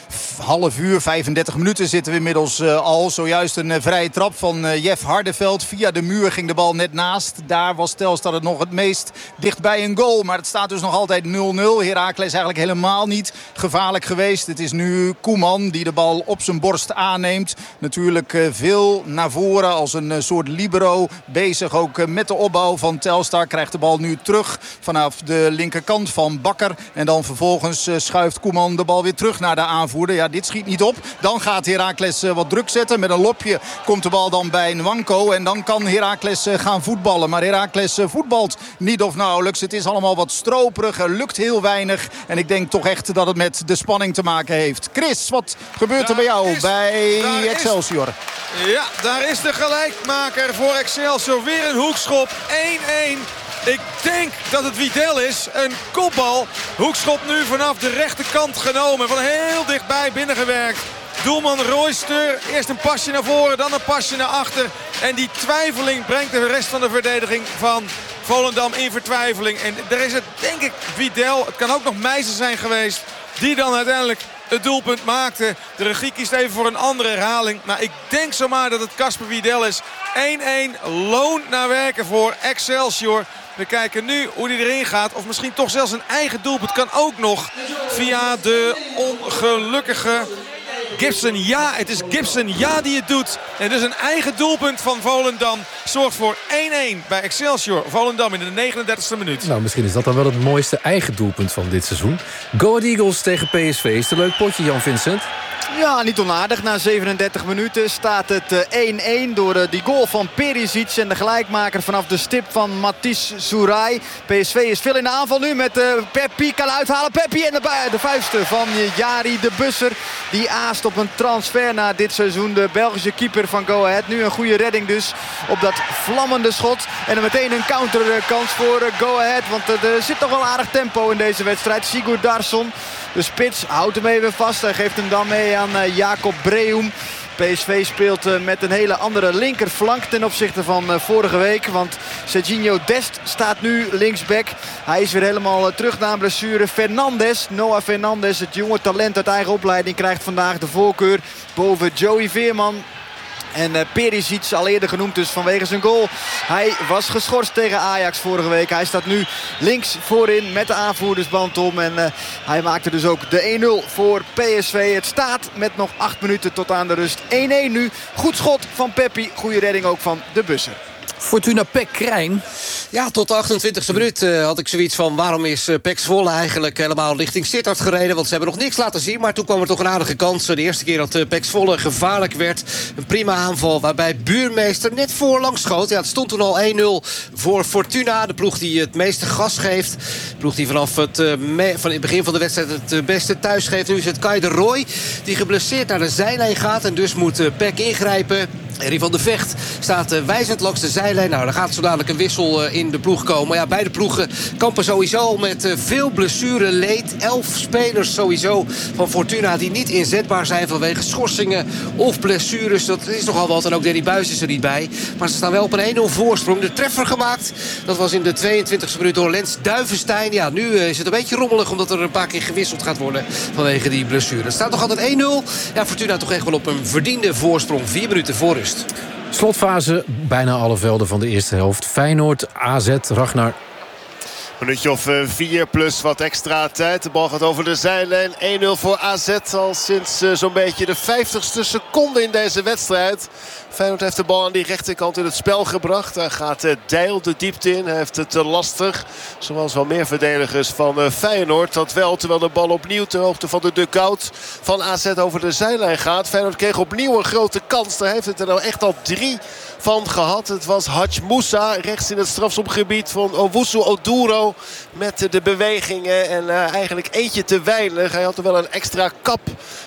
half uur, vijfendertig minuten zitten we inmiddels uh, al. Zojuist een uh, vrije trap van uh, Jeff Hardeveld. Via de muur ging de bal net naast. Daar was Telstar het nog het meest dichtbij een goal. Maar het staat dus nog altijd nul nul. Heracles eigenlijk helemaal niet gevaarlijk geweest. Het is nu Koeman die de bal op zijn borst aanneemt. Natuurlijk uh, veel naar voren als een uh, soort libero. Bezig ook uh, met de opbouw van Telstar. Krijgt de bal nu terug vanaf de linkerkant van Bakker. En dan vervolgens uh, schuift Koeman de bal weer terug naar de aanvoerder. Ja, dit schiet niet op. Dan gaat Heracles uh, wat druk zetten. Met een lopje komt de bal dan bij Nwanko. En dan kan Heracles uh, gaan voetballen. Maar Heracles uh, voetbalt niet of nauwelijks. Het is allemaal wat stroperig. Er lukt heel weinig. En ik denk toch echt dat het met de spanning te maken heeft. Chris, wat gebeurt er daar bij jou is, bij Excelsior? Is, ja, daar is de gelijkmaker voor Excelsior. Weer een hoekschop. één-één. Ik denk dat het Widel is. Een kopbal. Hoekschop nu vanaf de rechterkant genomen. Van heel dichtbij binnengewerkt. Doelman Royster. Eerst een pasje naar voren, dan een pasje naar achter. En die twijfeling brengt de rest van de verdediging van Volendam in vertwijfeling. En daar is het, denk ik, Widel. Het kan ook nog Meijsen zijn geweest. Die dan uiteindelijk het doelpunt maakte. De regie kiest even voor een andere herhaling. Maar ik denk zomaar dat het Casper Widel is. één-één. Loont naar werken voor Excelsior. We kijken nu hoe hij erin gaat. Of misschien toch zelfs een eigen doelpunt. Kan ook nog via de ongelukkige Gibson. Ja, het is Gibson. Ja, die het doet. En dus een eigen doelpunt van Volendam zorgt voor één-één bij Excelsior. Volendam in de negenendertigste minuut. Nou, misschien is dat dan wel het mooiste eigen doelpunt van dit seizoen. Go Ahead Eagles tegen P S V. Is het een leuk potje, Jan Vincent? Ja, niet onaardig. Na zevenendertig minuten staat het één-één door die goal van Perisic. En de gelijkmaker vanaf de stip van Matthijs Soerai. P S V is veel in de aanval nu met uh, Peppi. Kan uithalen. Peppi en de, de vuisten van Jari de Busser. Die aast op een transfer na dit seizoen. De Belgische keeper van Go Ahead. Nu een goede redding dus op dat vlammende schot. En dan meteen een counterkans voor Go Ahead. Want er zit toch wel aardig tempo in deze wedstrijd. Sigurd Darsson. De spits houdt hem even vast. Hij geeft hem dan mee aan uh, Jacob Breum. P S V speelt uh, met een hele andere linkerflank ten opzichte van uh, vorige week. Want Serginho Dest staat nu linksback. Hij is weer helemaal uh, terug na een blessure. Fernandes, Noah Fernandes, het jonge talent uit eigen opleiding, krijgt vandaag de voorkeur boven Joey Veerman. En uh, Perisic, al eerder genoemd dus vanwege zijn goal. Hij was geschorst tegen Ajax vorige week. Hij staat nu links voorin met de aanvoerdersband om. En uh, hij maakte dus ook de één-nul voor P S V. Het staat met nog acht minuten tot aan de rust. één-één nu. Goed schot van Peppi. Goede redding ook van de Busser. Fortuna P E C Krijn. Ja, tot de achtentwintigste minuut uh, had ik zoiets van... waarom is uh, P E C Zwolle eigenlijk helemaal richting Sittard gereden? Want ze hebben nog niks laten zien. Maar toen kwam er toch een aardige kans. De eerste keer dat uh, P E C Zwolle gevaarlijk werd. Een prima aanval waarbij Buurmeester net voorlangs schoot. Ja, het stond toen al één-nul voor Fortuna. De ploeg die het meeste gas geeft. De ploeg die vanaf het, uh, me- van het begin van de wedstrijd het uh, beste thuis geeft. Nu is het Kai de Roy die geblesseerd naar de zijlijn gaat. En dus moet uh, P E C ingrijpen. Erik van de Vecht staat uh, wijzend langs de zijlijn. Nou, er gaat zo dadelijk een wissel uh, in de ploeg komen. Ja, beide ploegen kampen sowieso met uh, veel blessureleed. Elf spelers sowieso van Fortuna die niet inzetbaar zijn vanwege schorsingen of blessures. Dat is nogal wat. En ook Danny Buijs is er niet bij. Maar ze staan wel op een één-nul voorsprong. De treffer gemaakt. Dat was in de tweeëntwintigste minuut door Lens Duivenstein. Ja, nu uh, is het een beetje rommelig omdat er een paar keer gewisseld gaat worden vanwege die blessure. Het staat nog altijd één-nul. Ja, Fortuna toch echt wel op een verdiende voorsprong. Vier minuten voor rust. Slotfase, bijna alle velden van de eerste helft. Feyenoord, A Z, Ragnar. Minuutje of vier plus wat extra tijd. De bal gaat over de zijlijn. één-nul voor A Z al sinds uh, zo'n beetje de vijftigste seconde in deze wedstrijd. Feyenoord heeft de bal aan die rechterkant in het spel gebracht. Daar gaat uh, Dijl de diepte in. Hij heeft het uh, lastig. Zoals wel meer verdedigers van uh, Feyenoord. Dat wel, terwijl de bal opnieuw ter hoogte van de dugout van A Z over de zijlijn gaat. Feyenoord kreeg opnieuw een grote kans. Daar heeft het er nou echt al drie van gehad. Het was Hadj Moussa rechts in het strafschopgebied van Owusu Oduro. Met de bewegingen en uh, eigenlijk eentje te weinig. Hij had er wel een extra kap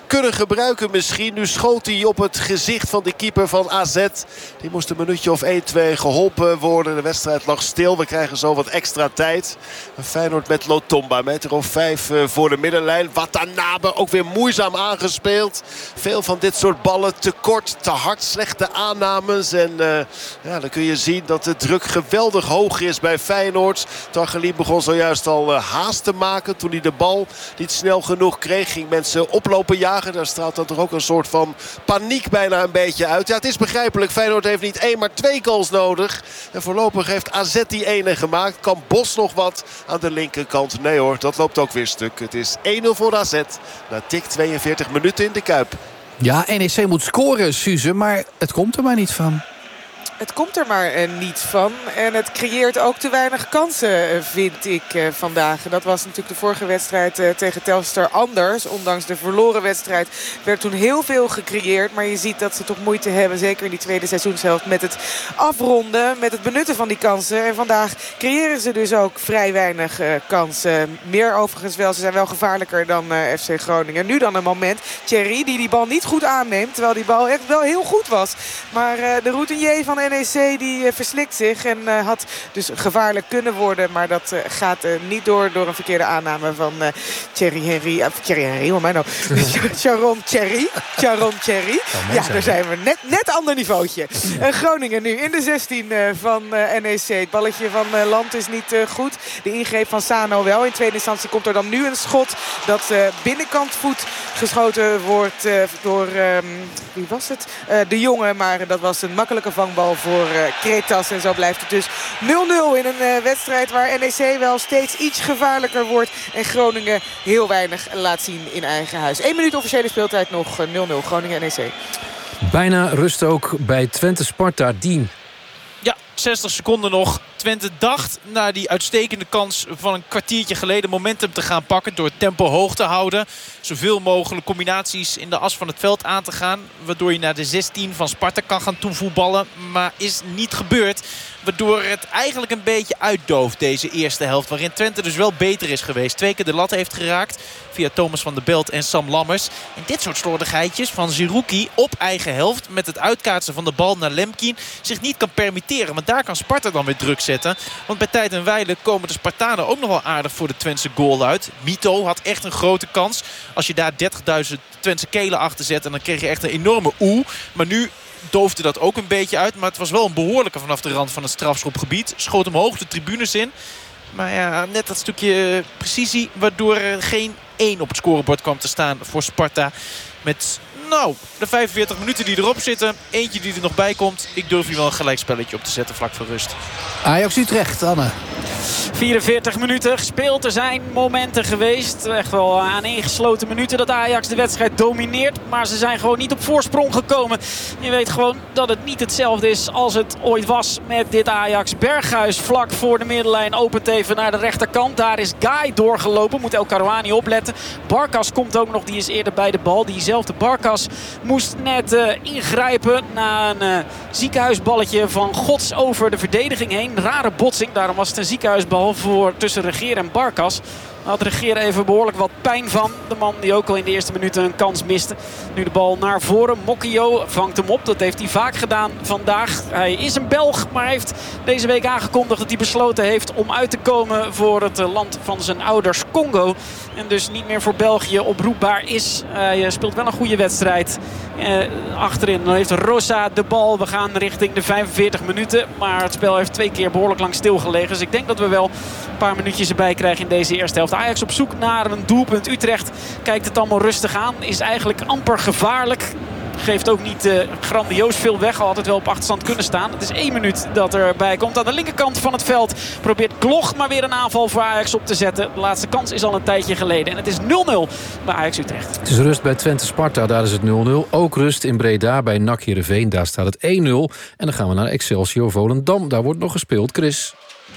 kunnen gebruiken misschien. Nu schoot hij op het gezicht van de keeper van A Z. Die moest een minuutje of één, twee geholpen worden. De wedstrijd lag stil. We krijgen zo wat extra tijd. Feyenoord met Lotomba. Meter of vijf voor de middenlijn. Watanabe ook weer moeizaam aangespeeld. Veel van dit soort ballen te kort, te hard, slechte aannames. En uh, ja, dan kun je zien dat de druk geweldig hoog is bij Feyenoord. Targelien begon zojuist al uh, haast te maken. Toen hij de bal niet snel genoeg kreeg, ging mensen oplopen jagen. Daar straalt dan toch ook een soort van paniek bijna een beetje uit. Ja, het is begrijpelijk. Feyenoord heeft niet één, maar twee goals nodig. En voorlopig heeft A Z die ene gemaakt. Kan Bos nog wat aan de linkerkant? Nee hoor, dat loopt ook weer stuk. Het is één nul voor A Z. Na tik tweeënveertig minuten in de Kuip. Ja, N E C moet scoren, Suze, maar het komt er maar niet van. Het komt er maar uh, niet van. En het creëert ook te weinig kansen, uh, vind ik uh, vandaag. Dat was natuurlijk de vorige wedstrijd uh, tegen Telstar anders. Ondanks de verloren wedstrijd werd toen heel veel gecreëerd. Maar je ziet dat ze toch moeite hebben, zeker in die tweede seizoenshelft, met het afronden, met het benutten van die kansen. En vandaag creëren ze dus ook vrij weinig uh, kansen. Meer overigens wel. Ze zijn wel gevaarlijker dan uh, F C Groningen. Nu dan een moment. Thierry die die bal niet goed aanneemt. Terwijl die bal echt wel heel goed was. Maar uh, de routinier van N E C die uh, verslikt zich en uh, had dus gevaarlijk kunnen worden. Maar dat uh, gaat uh, niet door door een verkeerde aanname van uh, Thierry Henry. Uh, Thierry Henry, hoe mij nou? Sharon Thierry. Sharon Thierry. Ja, daar zijn we. Net, net ander niveautje. Uh, Groningen nu in de zestien uh, van uh, N E C. Het balletje van uh, Land is niet uh, goed. De ingreep van Sano wel. In tweede instantie komt er dan nu een schot dat uh, binnenkant voet geschoten wordt uh, door, um, wie was het? Uh, de Jonge, maar dat was een makkelijke vangbal voor uh, Kretas. En zo blijft het dus nul nul in een uh, wedstrijd waar N E C wel steeds iets gevaarlijker wordt. En Groningen heel weinig laat zien in eigen huis. Eén minuut officiële speeltijd nog. uh, nul nul Groningen N E C. Bijna rust ook bij Twente Sparta. Dien. Ja, zestig seconden nog. Twente dacht na die uitstekende kans van een kwartiertje geleden momentum te gaan pakken. Door het tempo hoog te houden. Zoveel mogelijk combinaties in de as van het veld aan te gaan. Waardoor je naar de zestien van Sparta kan gaan toevoetballen. Maar is niet gebeurd. Waardoor het eigenlijk een beetje uitdooft deze eerste helft. Waarin Twente dus wel beter is geweest. Twee keer de lat heeft geraakt. Via Thomas van der Belt en Sam Lammers. En dit soort slordigheidjes van Zerouki op eigen helft. Met het uitkaatsen van de bal naar Lemkin. Zich niet kan permitteren. Want daar kan Sparta dan weer druk zetten. Want bij tijd en wijle komen de Spartanen ook nog wel aardig voor de Twentse goal uit. Mito had echt een grote kans. Als je daar dertigduizend Twentse kelen achter zet. En dan kreeg je echt een enorme oeh. Maar nu doofde dat ook een beetje uit. Maar het was wel een behoorlijke vanaf de rand van het strafschopgebied. Schoot hem hoog de tribunes in. Maar ja, net dat stukje precisie. Waardoor er geen één op het scorebord kwam te staan voor Sparta. Met nou, de vijfenveertig minuten die erop zitten. Eentje die er nog bij komt. Ik durf hier wel een gelijkspelletje op te zetten vlak voor rust. Ajax Utrecht, Anne. vierenveertig minuten gespeeld. Er zijn momenten geweest. Echt wel aaneengesloten minuten dat Ajax de wedstrijd domineert. Maar ze zijn gewoon niet op voorsprong gekomen. Je weet gewoon dat het niet hetzelfde is als het ooit was met dit Ajax. Berghuis vlak voor de middenlijn opent even naar de rechterkant. Daar is Guy doorgelopen. Moet El Karouani opletten. Barkas komt ook nog. Die is eerder bij de bal. Diezelfde Barkas moest net uh, ingrijpen na een uh, ziekenhuisballetje van Gods over de verdediging heen. Rare botsing. Daarom was het een ziekenhuisbal voor tussen Regeer en Barkas. Had Regeer even behoorlijk wat pijn van. De man die ook al in de eerste minuten een kans miste. Nu de bal naar voren. Mokio vangt hem op. Dat heeft hij vaak gedaan vandaag. Hij is een Belg, maar heeft deze week aangekondigd dat hij besloten heeft om uit te komen voor het land van zijn ouders Congo. En dus niet meer voor België oproepbaar is. Hij speelt wel een goede wedstrijd. Uh, achterin dan heeft Rosa de bal. We gaan richting de vijfenveertig minuten. Maar het spel heeft twee keer behoorlijk lang stilgelegen. Dus ik denk dat we wel een paar minuutjes erbij krijgen in deze eerste helft. Ajax op zoek naar een doelpunt. Utrecht kijkt het allemaal rustig aan. Is eigenlijk amper gevaarlijk. Geeft ook niet uh, grandioos veel weg. Al altijd wel op achterstand kunnen staan. Het is één minuut dat erbij komt. Aan de linkerkant van het veld probeert Gloch maar weer een aanval voor Ajax op te zetten. De laatste kans is al een tijdje geleden. En het is nul nul bij Ajax Utrecht. Het is rust bij Twente Sparta. Daar is het nul nul. Ook rust in Breda bij N A C Heerenveen. Daar staat het één nul. En dan gaan we naar Excelsior Volendam. Daar wordt nog gespeeld. Chris.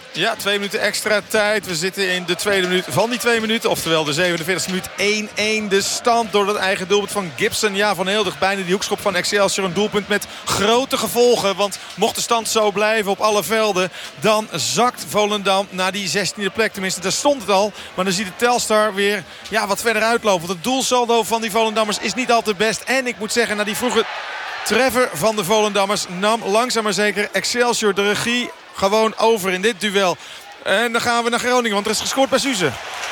Ja, twee minuten extra tijd. We zitten in de tweede minuut van die twee minuten. Oftewel de zevenenveertigste minuut. één-één de stand door dat eigen doelpunt van Gibson. Ja, van heel dicht bijna die hoekschop van Excelsior. Een doelpunt met grote gevolgen. Want mocht de stand zo blijven op alle velden, dan zakt Volendam naar die zestiende plek. Tenminste, daar stond het al. Maar dan ziet de Telstar weer ja, wat verder uitlopen. Want het doelsaldo van die Volendammers is niet al te best. En ik moet zeggen, na die vroege treffer van de Volendammers nam langzaam maar zeker Excelsior de regie gewoon over in dit duel. En dan gaan we naar Groningen, want er is gescoord bij Suze.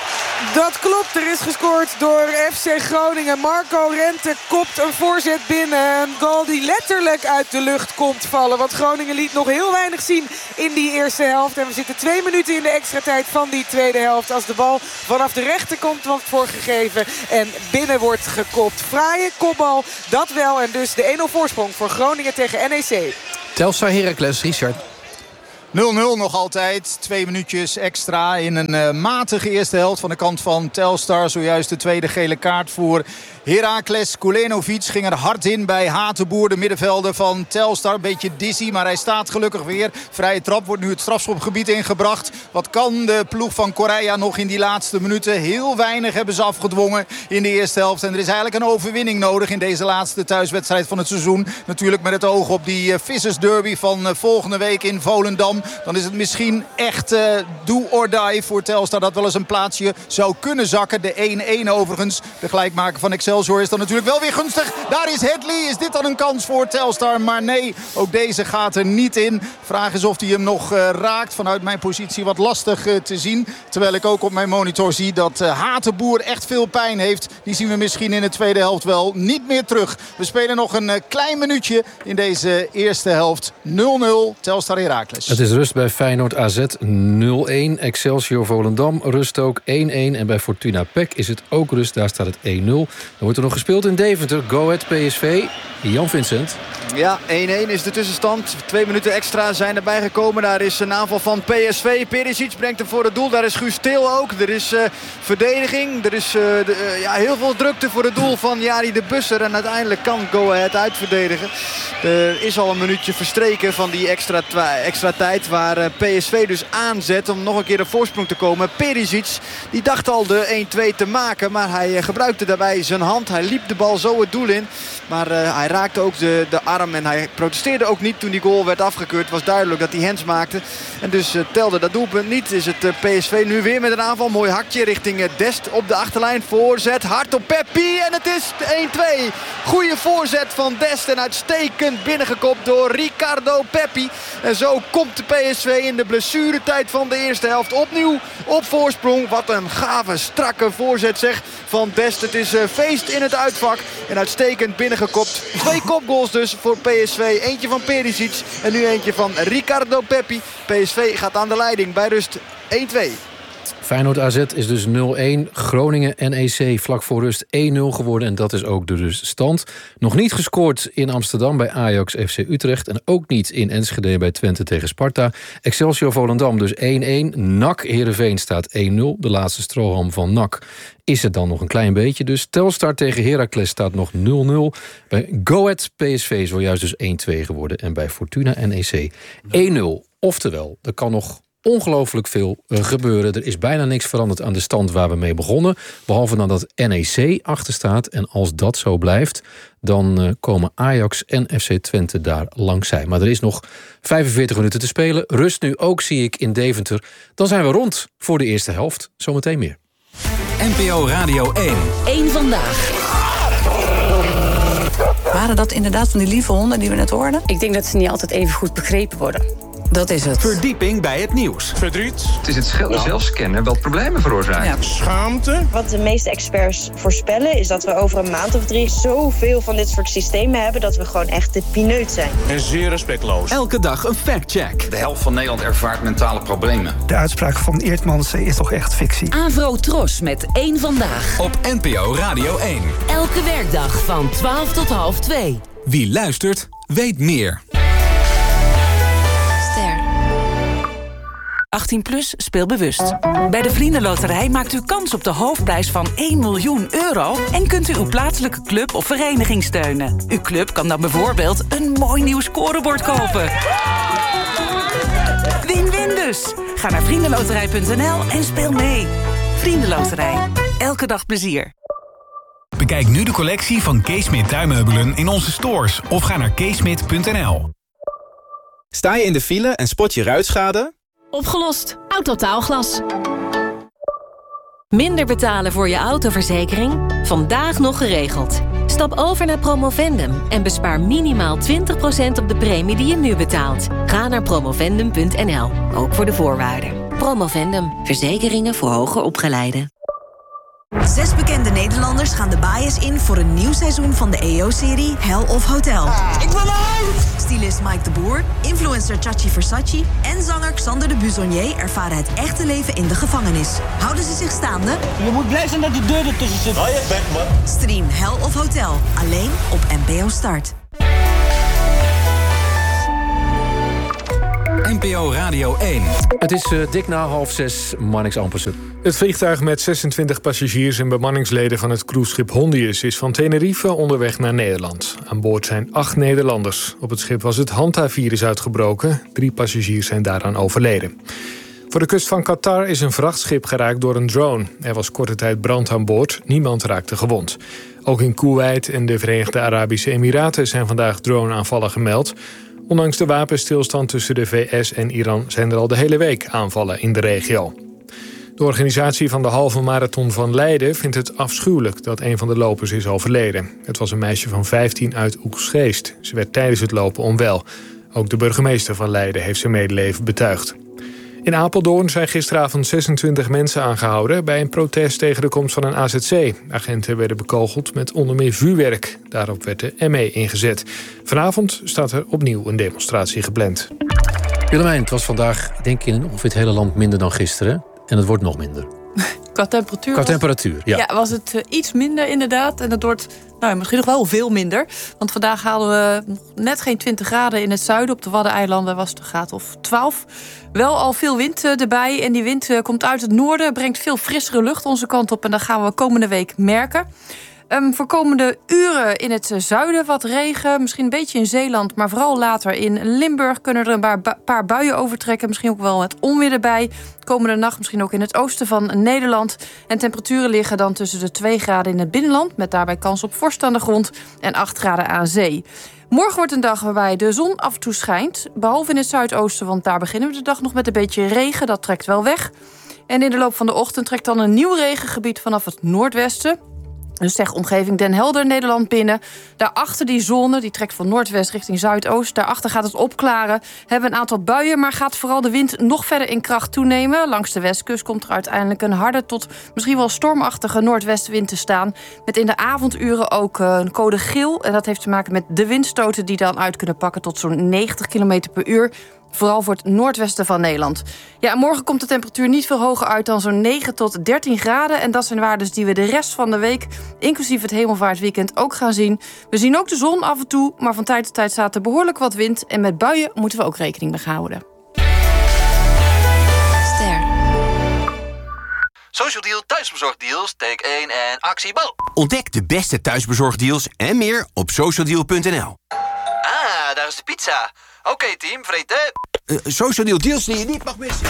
Dat klopt, er is gescoord door F C Groningen. Marco Rente kopt een voorzet binnen. Een goal die letterlijk uit de lucht komt vallen. Want Groningen liet nog heel weinig zien in die eerste helft. En we zitten twee minuten in de extra tijd van die tweede helft. Als de bal vanaf de rechterkant wordt voorgegeven en binnen wordt gekopt. Fraaie kopbal, dat wel. En dus de één-nul voorsprong voor Groningen tegen N E C. Telstar Heracles, Richard. nul nul nog altijd. Twee minuutjes extra in een uh, matige eerste helft van de kant van Telstar. Zojuist de tweede gele kaart voor Heracles. Kulenovic ging er hard in bij Hatenboer, de middenvelder van Telstar. Een beetje dizzy, maar hij staat gelukkig weer. Vrije trap wordt nu het strafschopgebied ingebracht. Wat kan de ploeg van Correa nog in die laatste minuten? Heel weinig hebben ze afgedwongen in de eerste helft. En er is eigenlijk een overwinning nodig in deze laatste thuiswedstrijd van het seizoen. Natuurlijk met het oog op die uh, Vissers Derby van uh, volgende week in Volendam. Dan is het misschien echt uh, do or die voor Telstar dat wel eens een plaatsje zou kunnen zakken. De één-één overigens. De gelijkmaker van Excelsior is dan natuurlijk wel weer gunstig. Daar is Hedley. Is dit dan een kans voor Telstar? Maar nee, ook deze gaat er niet in. Vraag is of hij hem nog uh, raakt. Vanuit mijn positie wat lastig uh, te zien. Terwijl ik ook op mijn monitor zie dat uh, Hatenboer echt veel pijn heeft. Die zien we misschien in de tweede helft wel niet meer terug. We spelen nog een uh, klein minuutje in deze eerste helft. nul nul Telstar Heracles. Het is rust bij Feyenoord A Z nul-één. Excelsior Volendam rust ook één-één. En bij Fortuna P E C is het ook rust. Daar staat het één-nul. Dan wordt er nog gespeeld in Deventer. Go Ahead P S V. Jan Vincent. Ja, één-één is de tussenstand. Twee minuten extra zijn erbij gekomen. Daar is een aanval van P S V. Perisic brengt hem voor het doel. Daar is Guus Til ook. Er is uh, verdediging. Er is uh, de, uh, ja, heel veel drukte voor het doel van Jari de Busser. En uiteindelijk kan Go Ahead uitverdedigen. Er is al een minuutje verstreken van die extra, extra tijd waar uh, P S V dus aanzet om nog een keer de voorsprong te komen. Perisic die dacht al de één-twee te maken, maar hij uh, gebruikte daarbij zijn hand. Hij liep de bal zo het doel in, maar uh, hij raakte ook de, de arm en hij protesteerde ook niet toen die goal werd afgekeurd. Het was duidelijk dat hij hands maakte en dus uh, telde dat doelpunt niet. Is het uh, P S V nu weer met een aanval. Mooi hakje richting uh, Dest op de achterlijn. Voorzet, hard op Peppi en het is één-twee. Goeie voorzet van Dest en uitstekend binnengekopt door Ricardo Peppi. En zo komt de P S V in de blessuretijd van de eerste helft opnieuw op voorsprong. Wat een gave, strakke voorzet zeg van Dest. Het is uh, feest in het uitvak en uitstekend binnengekopt. Twee kopgoals dus voor P S V. Eentje van Perisic en nu eentje van Ricardo Peppi. P S V gaat aan de leiding bij rust één-twee. Feyenoord A Z is dus nul-één. Groningen N E C vlak voor rust één-nul geworden. En dat is ook de ruststand. Nog niet gescoord in Amsterdam bij Ajax F C Utrecht. En ook niet in Enschede bij Twente tegen Sparta. Excelsior Volendam dus één-één. N A C Heerenveen staat één-nul. De laatste strohalm van N A C is het dan nog een klein beetje. Dus Telstar tegen Heracles staat nog nul-nul. Bij Go Ahead P S V is zojuist dus één-twee geworden. En bij Fortuna N E C één-nul. Oftewel, er kan nog ongelooflijk veel uh, gebeuren. Er is bijna niks veranderd aan de stand waar we mee begonnen. Behalve dan dat N E C achter staat. En als dat zo blijft, dan uh, komen Ajax en F C Twente daar langzij. Maar er is nog vijfenveertig minuten te spelen. Rust nu ook, zie ik, in Deventer. Dan zijn we rond voor de eerste helft. Zometeen meer. N P O Radio één. Eén vandaag. Waren dat inderdaad van die lieve honden die we net hoorden? Ik denk dat ze niet altijd even goed begrepen worden. Dat is het. Verdieping bij het nieuws. Verdriet. Het is het zelfscannen wat problemen veroorzaakt. Ja. Schaamte. Wat de meeste experts voorspellen is dat we over een maand of drie zoveel van dit soort systemen hebben dat we gewoon echt de pineut zijn. En zeer respectloos. Elke dag een factcheck. De helft van Nederland ervaart mentale problemen. De uitspraak van Eertmans is toch echt fictie. Avro Tros met één vandaag. Op N P O Radio één. Elke werkdag van twaalf tot half twee. Wie luistert, weet meer. achttien plus, speel bewust. Bij de Vriendenloterij maakt u kans op de hoofdprijs van één miljoen euro... en kunt u uw plaatselijke club of vereniging steunen. Uw club kan dan bijvoorbeeld een mooi nieuw scorebord kopen. Win-win dus! Ga Ga naar vriendenloterij punt n l en speel mee. Vriendenloterij. Elke dag plezier. Bekijk nu de collectie van Keesmit tuinmeubelen in onze stores of ga naar keesmit punt n l. Sta je in de file en spot je ruitschade? Opgelost. Autotaalglas. Minder betalen voor je autoverzekering? Vandaag nog geregeld. Stap over naar Promovendum en bespaar minimaal twintig procent op de premie die je nu betaalt. Ga naar promovendum punt n l, ook voor de voorwaarden. Promovendum, verzekeringen voor hoger opgeleiden. Zes bekende Nederlanders gaan de bias in voor een nieuw seizoen van de E O-serie Hell of Hotel. Ik wil uit! Stylist Mike de Boer, influencer Chachi Versace en zanger Xander de Buzonier ervaren het echte leven in de gevangenis. Houden ze zich staande? Je moet blij zijn dat die deur ertussen zit. Hou je bek, man. Stream Hell of Hotel, alleen op N P O Start. N P O Radio één. Het is uh, dik na half zes, Marnix Ampersen. Het vliegtuig met zesentwintig passagiers en bemanningsleden van het cruiseschip Hondius is van Tenerife onderweg naar Nederland. Aan boord zijn acht Nederlanders. Op het schip was het Hanta-virus uitgebroken. Drie passagiers zijn daaraan overleden. Voor de kust van Qatar is een vrachtschip geraakt door een drone. Er was korte tijd brand aan boord. Niemand raakte gewond. Ook in Kuwait en de Verenigde Arabische Emiraten zijn vandaag drone-aanvallen gemeld. Ondanks de wapenstilstand tussen de V S en Iran zijn er al de hele week aanvallen in de regio. De organisatie van de halve marathon van Leiden vindt het afschuwelijk dat een van de lopers is overleden. Het was een meisje van vijftien uit Oegstgeest. Ze werd tijdens het lopen onwel. Ook de burgemeester van Leiden heeft zijn medeleven betuigd. In Apeldoorn zijn gisteravond zesentwintig mensen aangehouden bij een protest tegen de komst van een A Z C. Agenten werden bekogeld met onder meer vuurwerk. Daarop werd de M E ingezet. Vanavond staat er opnieuw een demonstratie gepland. Willemijn, het was vandaag, denk ik, in ongeveer het hele land minder dan gisteren. En het wordt nog minder. Qua temperatuur, Qua temperatuur was, ja. ja, was het uh, iets minder inderdaad. En dat wordt nou, misschien nog wel veel minder. Want vandaag haalden we nog net geen twintig graden in het zuiden. Op de Waddeneilanden was het een graad of twaalf. Wel al veel wind uh, erbij. En die wind uh, komt uit het noorden. Brengt veel frissere lucht onze kant op. En dat gaan we komende week merken. Um, voor komende uren in het zuiden wat regen. Misschien een beetje in Zeeland, maar vooral later in Limburg kunnen er een paar, bu- paar buien overtrekken. Misschien ook wel met onweer erbij. Komende nacht misschien ook in het oosten van Nederland. En temperaturen liggen dan tussen de twee graden in het binnenland, met daarbij kans op vorst aan de grond, en acht graden aan zee. Morgen wordt een dag waarbij de zon af en toe schijnt. Behalve in het zuidoosten, want daar beginnen we de dag nog met een beetje regen. Dat trekt wel weg. En in de loop van de ochtend trekt dan een nieuw regengebied vanaf het noordwesten. Dus zeg omgeving Den Helder, Nederland binnen. Daarachter die zone, die trekt van noordwest richting zuidoost. Daarachter gaat het opklaren. Hebben een aantal buien, maar gaat vooral de wind nog verder in kracht toenemen. Langs de westkust komt er uiteindelijk een harde tot misschien wel stormachtige noordwestenwind te staan. Met in de avonduren ook een code geel. En dat heeft te maken met de windstoten die dan uit kunnen pakken tot zo'n negentig kilometer per uur. Vooral voor het noordwesten van Nederland. Ja, morgen komt de temperatuur niet veel hoger uit dan zo'n negen tot dertien graden. En dat zijn waarden die we de rest van de week, inclusief het hemelvaartweekend, ook gaan zien. We zien ook de zon af en toe, maar van tijd tot tijd staat er behoorlijk wat wind. En met buien moeten we ook rekening mee houden. Ster. Social Deal thuisbezorgdeals, take één en actie bal. Ontdek de beste thuisbezorgdeals en meer op social deal punt n l. Ah, daar is de pizza. Oké okay, team, vreten. Uh, Social Deal deals die je niet mag missen.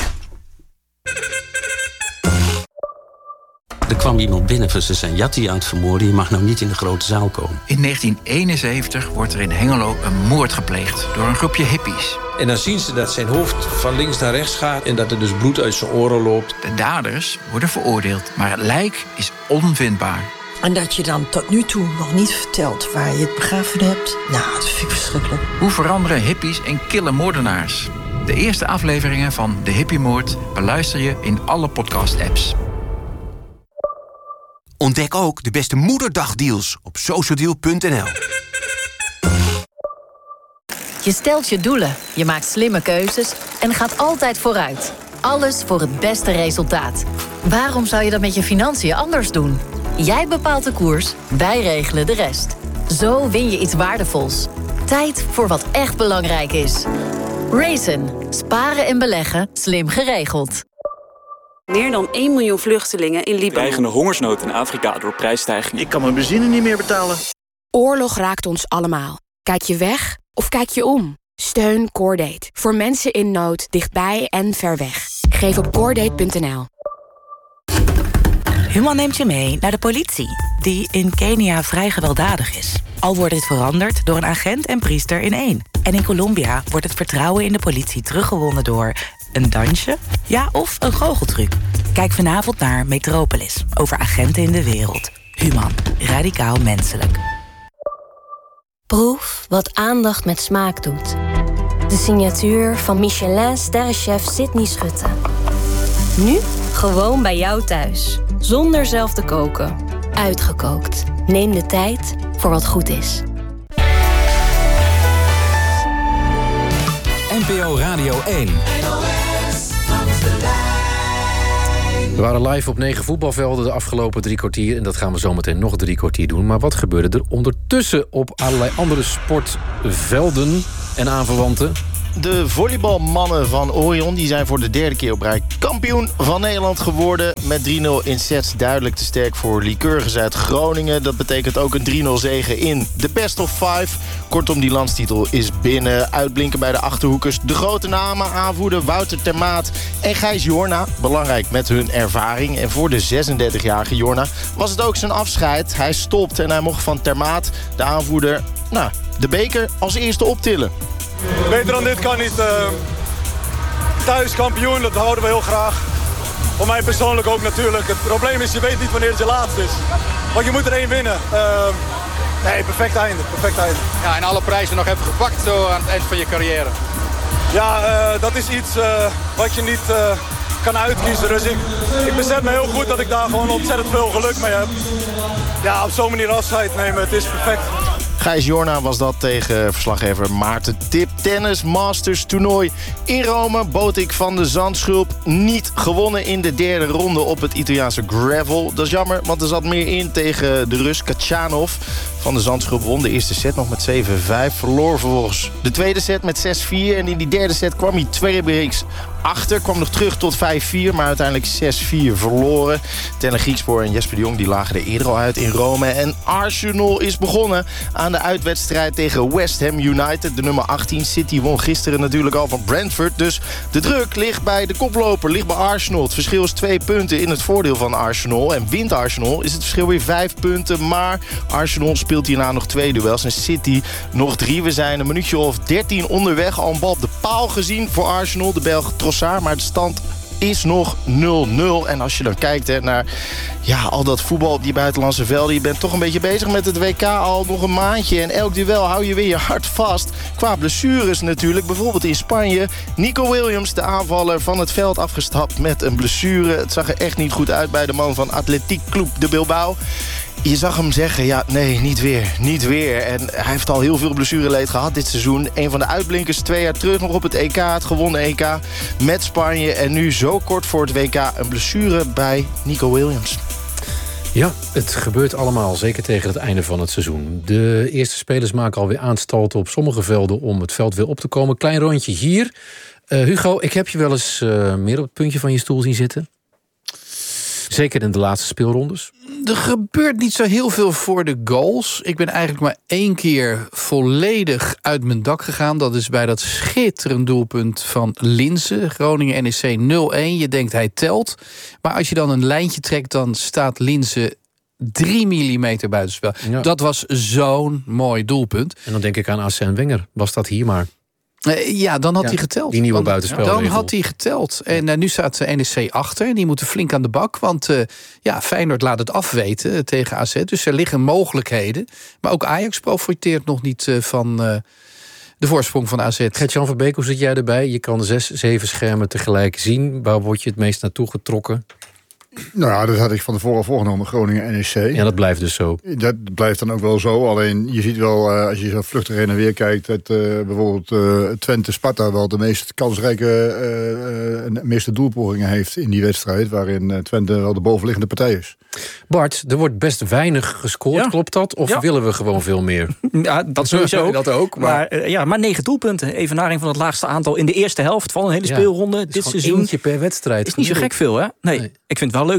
Er kwam iemand binnen van ze zijn Jatti aan het vermoorden. Je mag nou niet in de grote zaal komen. In negentien eenenzeventig wordt er in Hengelo een moord gepleegd door een groepje hippies. En dan zien ze dat zijn hoofd van links naar rechts gaat en dat er dus bloed uit zijn oren loopt. De daders worden veroordeeld, maar het lijk is onvindbaar. En dat je dan tot nu toe nog niet vertelt waar je het begraven hebt. Nou, dat vind ik verschrikkelijk. Hoe veranderen hippies in kille moordenaars? De eerste afleveringen van De Hippiemoord beluister je in alle podcast-apps. Ontdek ook de beste moederdagdeals op social deal punt n l. Je stelt je doelen, je maakt slimme keuzes en gaat altijd vooruit. Alles voor het beste resultaat. Waarom zou je dat met je financiën anders doen? Jij bepaalt de koers, wij regelen de rest. Zo win je iets waardevols. Tijd voor wat echt belangrijk is. Raisin. Sparen en beleggen, slim geregeld. Meer dan één miljoen vluchtelingen in Libanon. Dreigende hongersnood in Afrika door prijsstijgingen. Ik kan mijn benzine niet meer betalen. Oorlog raakt ons allemaal. Kijk je weg of kijk je om? Steun Cordate. Voor mensen in nood, dichtbij en ver weg. Geef op coredate punt n l. Human neemt je mee naar de politie, die in Kenia vrij gewelddadig is. Al wordt dit veranderd door een agent en priester in één. En in Colombia wordt het vertrouwen in de politie teruggewonnen door een dansje, ja, of een goocheltruc. Kijk vanavond naar Metropolis, over agenten in de wereld. Human, radicaal menselijk. Proef wat aandacht met smaak doet. De signatuur van Michelin-sterrenchef Sydney Schutte. Nu gewoon bij jou thuis. Zonder zelf te koken. Uitgekookt. Neem de tijd voor wat goed is. N P O Radio één. We waren live op negen voetbalvelden de afgelopen drie kwartier... en dat gaan we zometeen nog drie kwartier doen. Maar wat gebeurde er ondertussen op allerlei andere sportvelden en aanverwanten? De volleybalmannen van Orion die zijn voor de derde keer op rij kampioen van Nederland geworden. Met drie nul in sets duidelijk te sterk voor Lycurgus uit Groningen. Dat betekent ook een drie nul zege in de best of five. Kortom, die landstitel is binnen. Uitblinken bij de Achterhoekers de grote namen. Aanvoerder Wouter ter Maat en Gijs Jorna. Belangrijk met hun ervaring. En voor de zesendertigjarige Jorna was het ook zijn afscheid. Hij stopt en hij mocht van ter Maat, de aanvoerder, nou, de beker als eerste optillen. Beter dan dit kan niet. Uh, thuis kampioen, dat houden we heel graag. Voor mij persoonlijk ook natuurlijk. Het probleem is, je weet niet wanneer het je laatste is. Want je moet er één winnen. Uh, nee, perfect einde, perfect einde. Ja, en alle prijzen nog even gepakt zo aan het eind van je carrière. Ja, uh, dat is iets uh, wat je niet uh, kan uitkiezen. Dus ik, ik besef me heel goed dat ik daar gewoon ontzettend veel geluk mee heb. Ja, op zo'n manier afscheid nemen, het is perfect. Gijs Jorna was dat tegen verslaggever Maarten Tip. Tennis Masters toernooi in Rome. Botik van de Zandschulp niet gewonnen in de derde ronde op het Italiaanse gravel. Dat is jammer, want er zat meer in tegen de Rus Kachanov. Van de Zandschulp won de eerste set nog met zeven vijf. Verloor vervolgens de tweede set met zes vier. En in die derde set kwam hij twee breaks achter. Kwam nog terug tot vijf vier, maar uiteindelijk zes vier verloren. Tellen Griekspoor en Jesper de Jong die lagen er eerder al uit in Rome. En Arsenal is begonnen aan de uitwedstrijd tegen West Ham United. De nummer achttien. City won gisteren natuurlijk al van Brentford. Dus de druk ligt bij de koploper, ligt bij Arsenal. Het verschil is twee punten in het voordeel van Arsenal. En wint Arsenal is het verschil weer vijf punten. Maar Arsenal speelt hierna nog twee duels. En City nog drie. We zijn een minuutje of dertien onderweg. Al een bal op de paal gezien voor Arsenal. De Belg Trossard. Maar de stand is nog nul nul. En als je dan kijkt hè, naar ja, al dat voetbal op die buitenlandse velden. Je bent toch een beetje bezig met het W K al nog een maandje. En elk duel hou je weer je hart vast. Qua blessures natuurlijk. Bijvoorbeeld in Spanje. Nico Williams, de aanvaller, van het veld afgestapt met een blessure. Het zag er echt niet goed uit bij de man van Athletic Club de Bilbao. Je zag hem zeggen, ja, nee, niet weer, niet weer. En hij heeft al heel veel blessureleed gehad dit seizoen. Een van de uitblinkers twee jaar terug nog op het E K. Het gewonnen E K met Spanje. En nu zo kort voor het W K een blessure bij Nico Williams. Ja, het gebeurt allemaal, zeker tegen het einde van het seizoen. De eerste spelers maken alweer aanstalten op sommige velden om het veld weer op te komen. Klein rondje hier. Uh, Hugo, ik heb je wel eens uh, meer op het puntje van je stoel zien zitten. Zeker in de laatste speelrondes. Er gebeurt niet zo heel veel voor de goals. Ik ben eigenlijk maar één keer volledig uit mijn dak gegaan. Dat is bij dat schitterend doelpunt van Linse. Groningen N E C nul een. Je denkt hij telt. Maar als je dan een lijntje trekt, dan staat Linse drie millimeter buitenspel. Ja. Dat was zo'n mooi doelpunt. En dan denk ik aan Arsène Wenger. Was dat hier maar? Ja, dan had ja, hij geteld. Die nieuwe buitenspelregel. Dan had hij geteld. En uh, nu staat de N E C achter. En die moeten flink aan de bak. Want uh, ja, Feyenoord laat het afweten uh, tegen A Z. Dus er liggen mogelijkheden. Maar ook Ajax profiteert nog niet uh, van uh, de voorsprong van A Z. Gert-Jan van Beek, hoe zit jij erbij? Je kan zes, zeven schermen tegelijk zien. Waar word je het meest naartoe getrokken? Nou ja, dat had ik van tevoren al voorgenomen, Groningen N E C. Ja, dat blijft dus zo. Dat blijft dan ook wel zo. Alleen je ziet wel, uh, als je zo vluchtig heen en weer kijkt, dat uh, bijvoorbeeld uh, Twente-Sparta wel de meest kansrijke, uh, uh, meeste doelpogingen heeft in die wedstrijd, waarin uh, Twente wel de bovenliggende partij is. Bart, er wordt best weinig gescoord, ja. Klopt dat? Of ja. willen we gewoon veel meer? Ja, dat sowieso. dat ook. Maar, maar, uh, ja, maar negen doelpunten. Evenaring van het laagste aantal in de eerste helft van een hele ja, speelronde dit seizoen. Eentje per wedstrijd. Is niet zo gek veel, hè? Nee, nee. Ik vind het wel leuk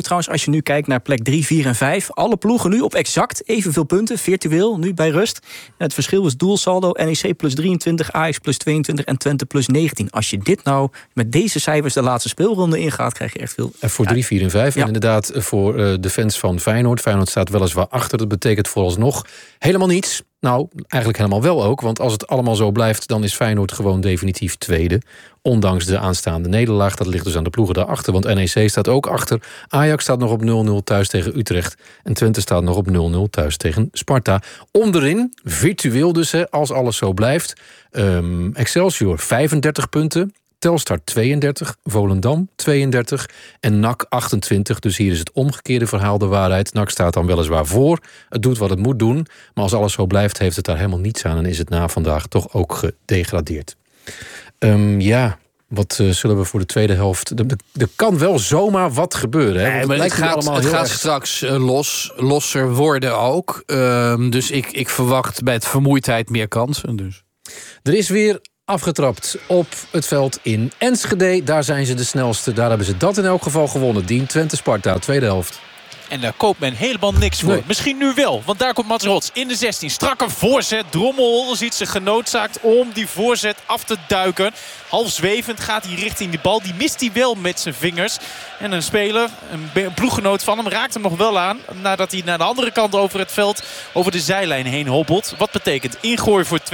trouwens, als je nu kijkt naar plek drie, vier en vijf... alle ploegen nu op exact evenveel punten, virtueel, nu bij rust. En het verschil is doelsaldo, N E C plus drieëntwintig, Ajax plus tweeëntwintig en Twente plus negentien. Als je dit nou met deze cijfers de laatste speelronde ingaat, krijg je echt veel... En voor drie, vier en vijf. Ja. En inderdaad, voor uh, de fans van Feyenoord. Feyenoord staat weliswaar achter. Dat betekent vooralsnog helemaal niets. Nou, eigenlijk helemaal wel ook. Want als het allemaal zo blijft, dan is Feyenoord gewoon definitief tweede. Ondanks de aanstaande nederlaag. Dat ligt dus aan de ploegen daarachter. Want N E C staat ook achter. Ajax staat nog op nul nul thuis tegen Utrecht. En Twente staat nog op nul nul thuis tegen Sparta. Onderin, virtueel dus, hè, als alles zo blijft. Um, Excelsior vijfendertig punten. Telstar tweeëndertig, Volendam tweeëndertig en N A C achtentwintig. Dus hier is het omgekeerde verhaal de waarheid. N A C staat dan weliswaar voor. Het doet wat het moet doen. Maar als alles zo blijft, heeft het daar helemaal niets aan. En is het na vandaag toch ook gedegradeerd. Um, ja, wat uh, zullen we voor de tweede helft... Er kan wel zomaar wat gebeuren. Hè? Nee, maar het gaat, het gaat erg... straks uh, los, losser worden ook. Um, dus ik, ik verwacht bij het vermoeidheid meer kansen. Dus. Er is weer... afgetrapt op het veld in Enschede. Daar zijn ze de snelste. Daar hebben ze dat in elk geval gewonnen. Dien Twente Sparta, tweede helft. En daar koopt men helemaal niks voor. Nee. Misschien nu wel, want daar komt Mats Rots in de zestien. Strakke voorzet. Drommel ziet zich genoodzaakt om die voorzet af te duiken. Half zwevend gaat hij richting de bal. Die mist hij wel met zijn vingers. En een speler, een ploeggenoot van hem, raakt hem nog wel aan. Nadat hij naar de andere kant over het veld, over de zijlijn heen hobbelt. Wat betekent ingooi voor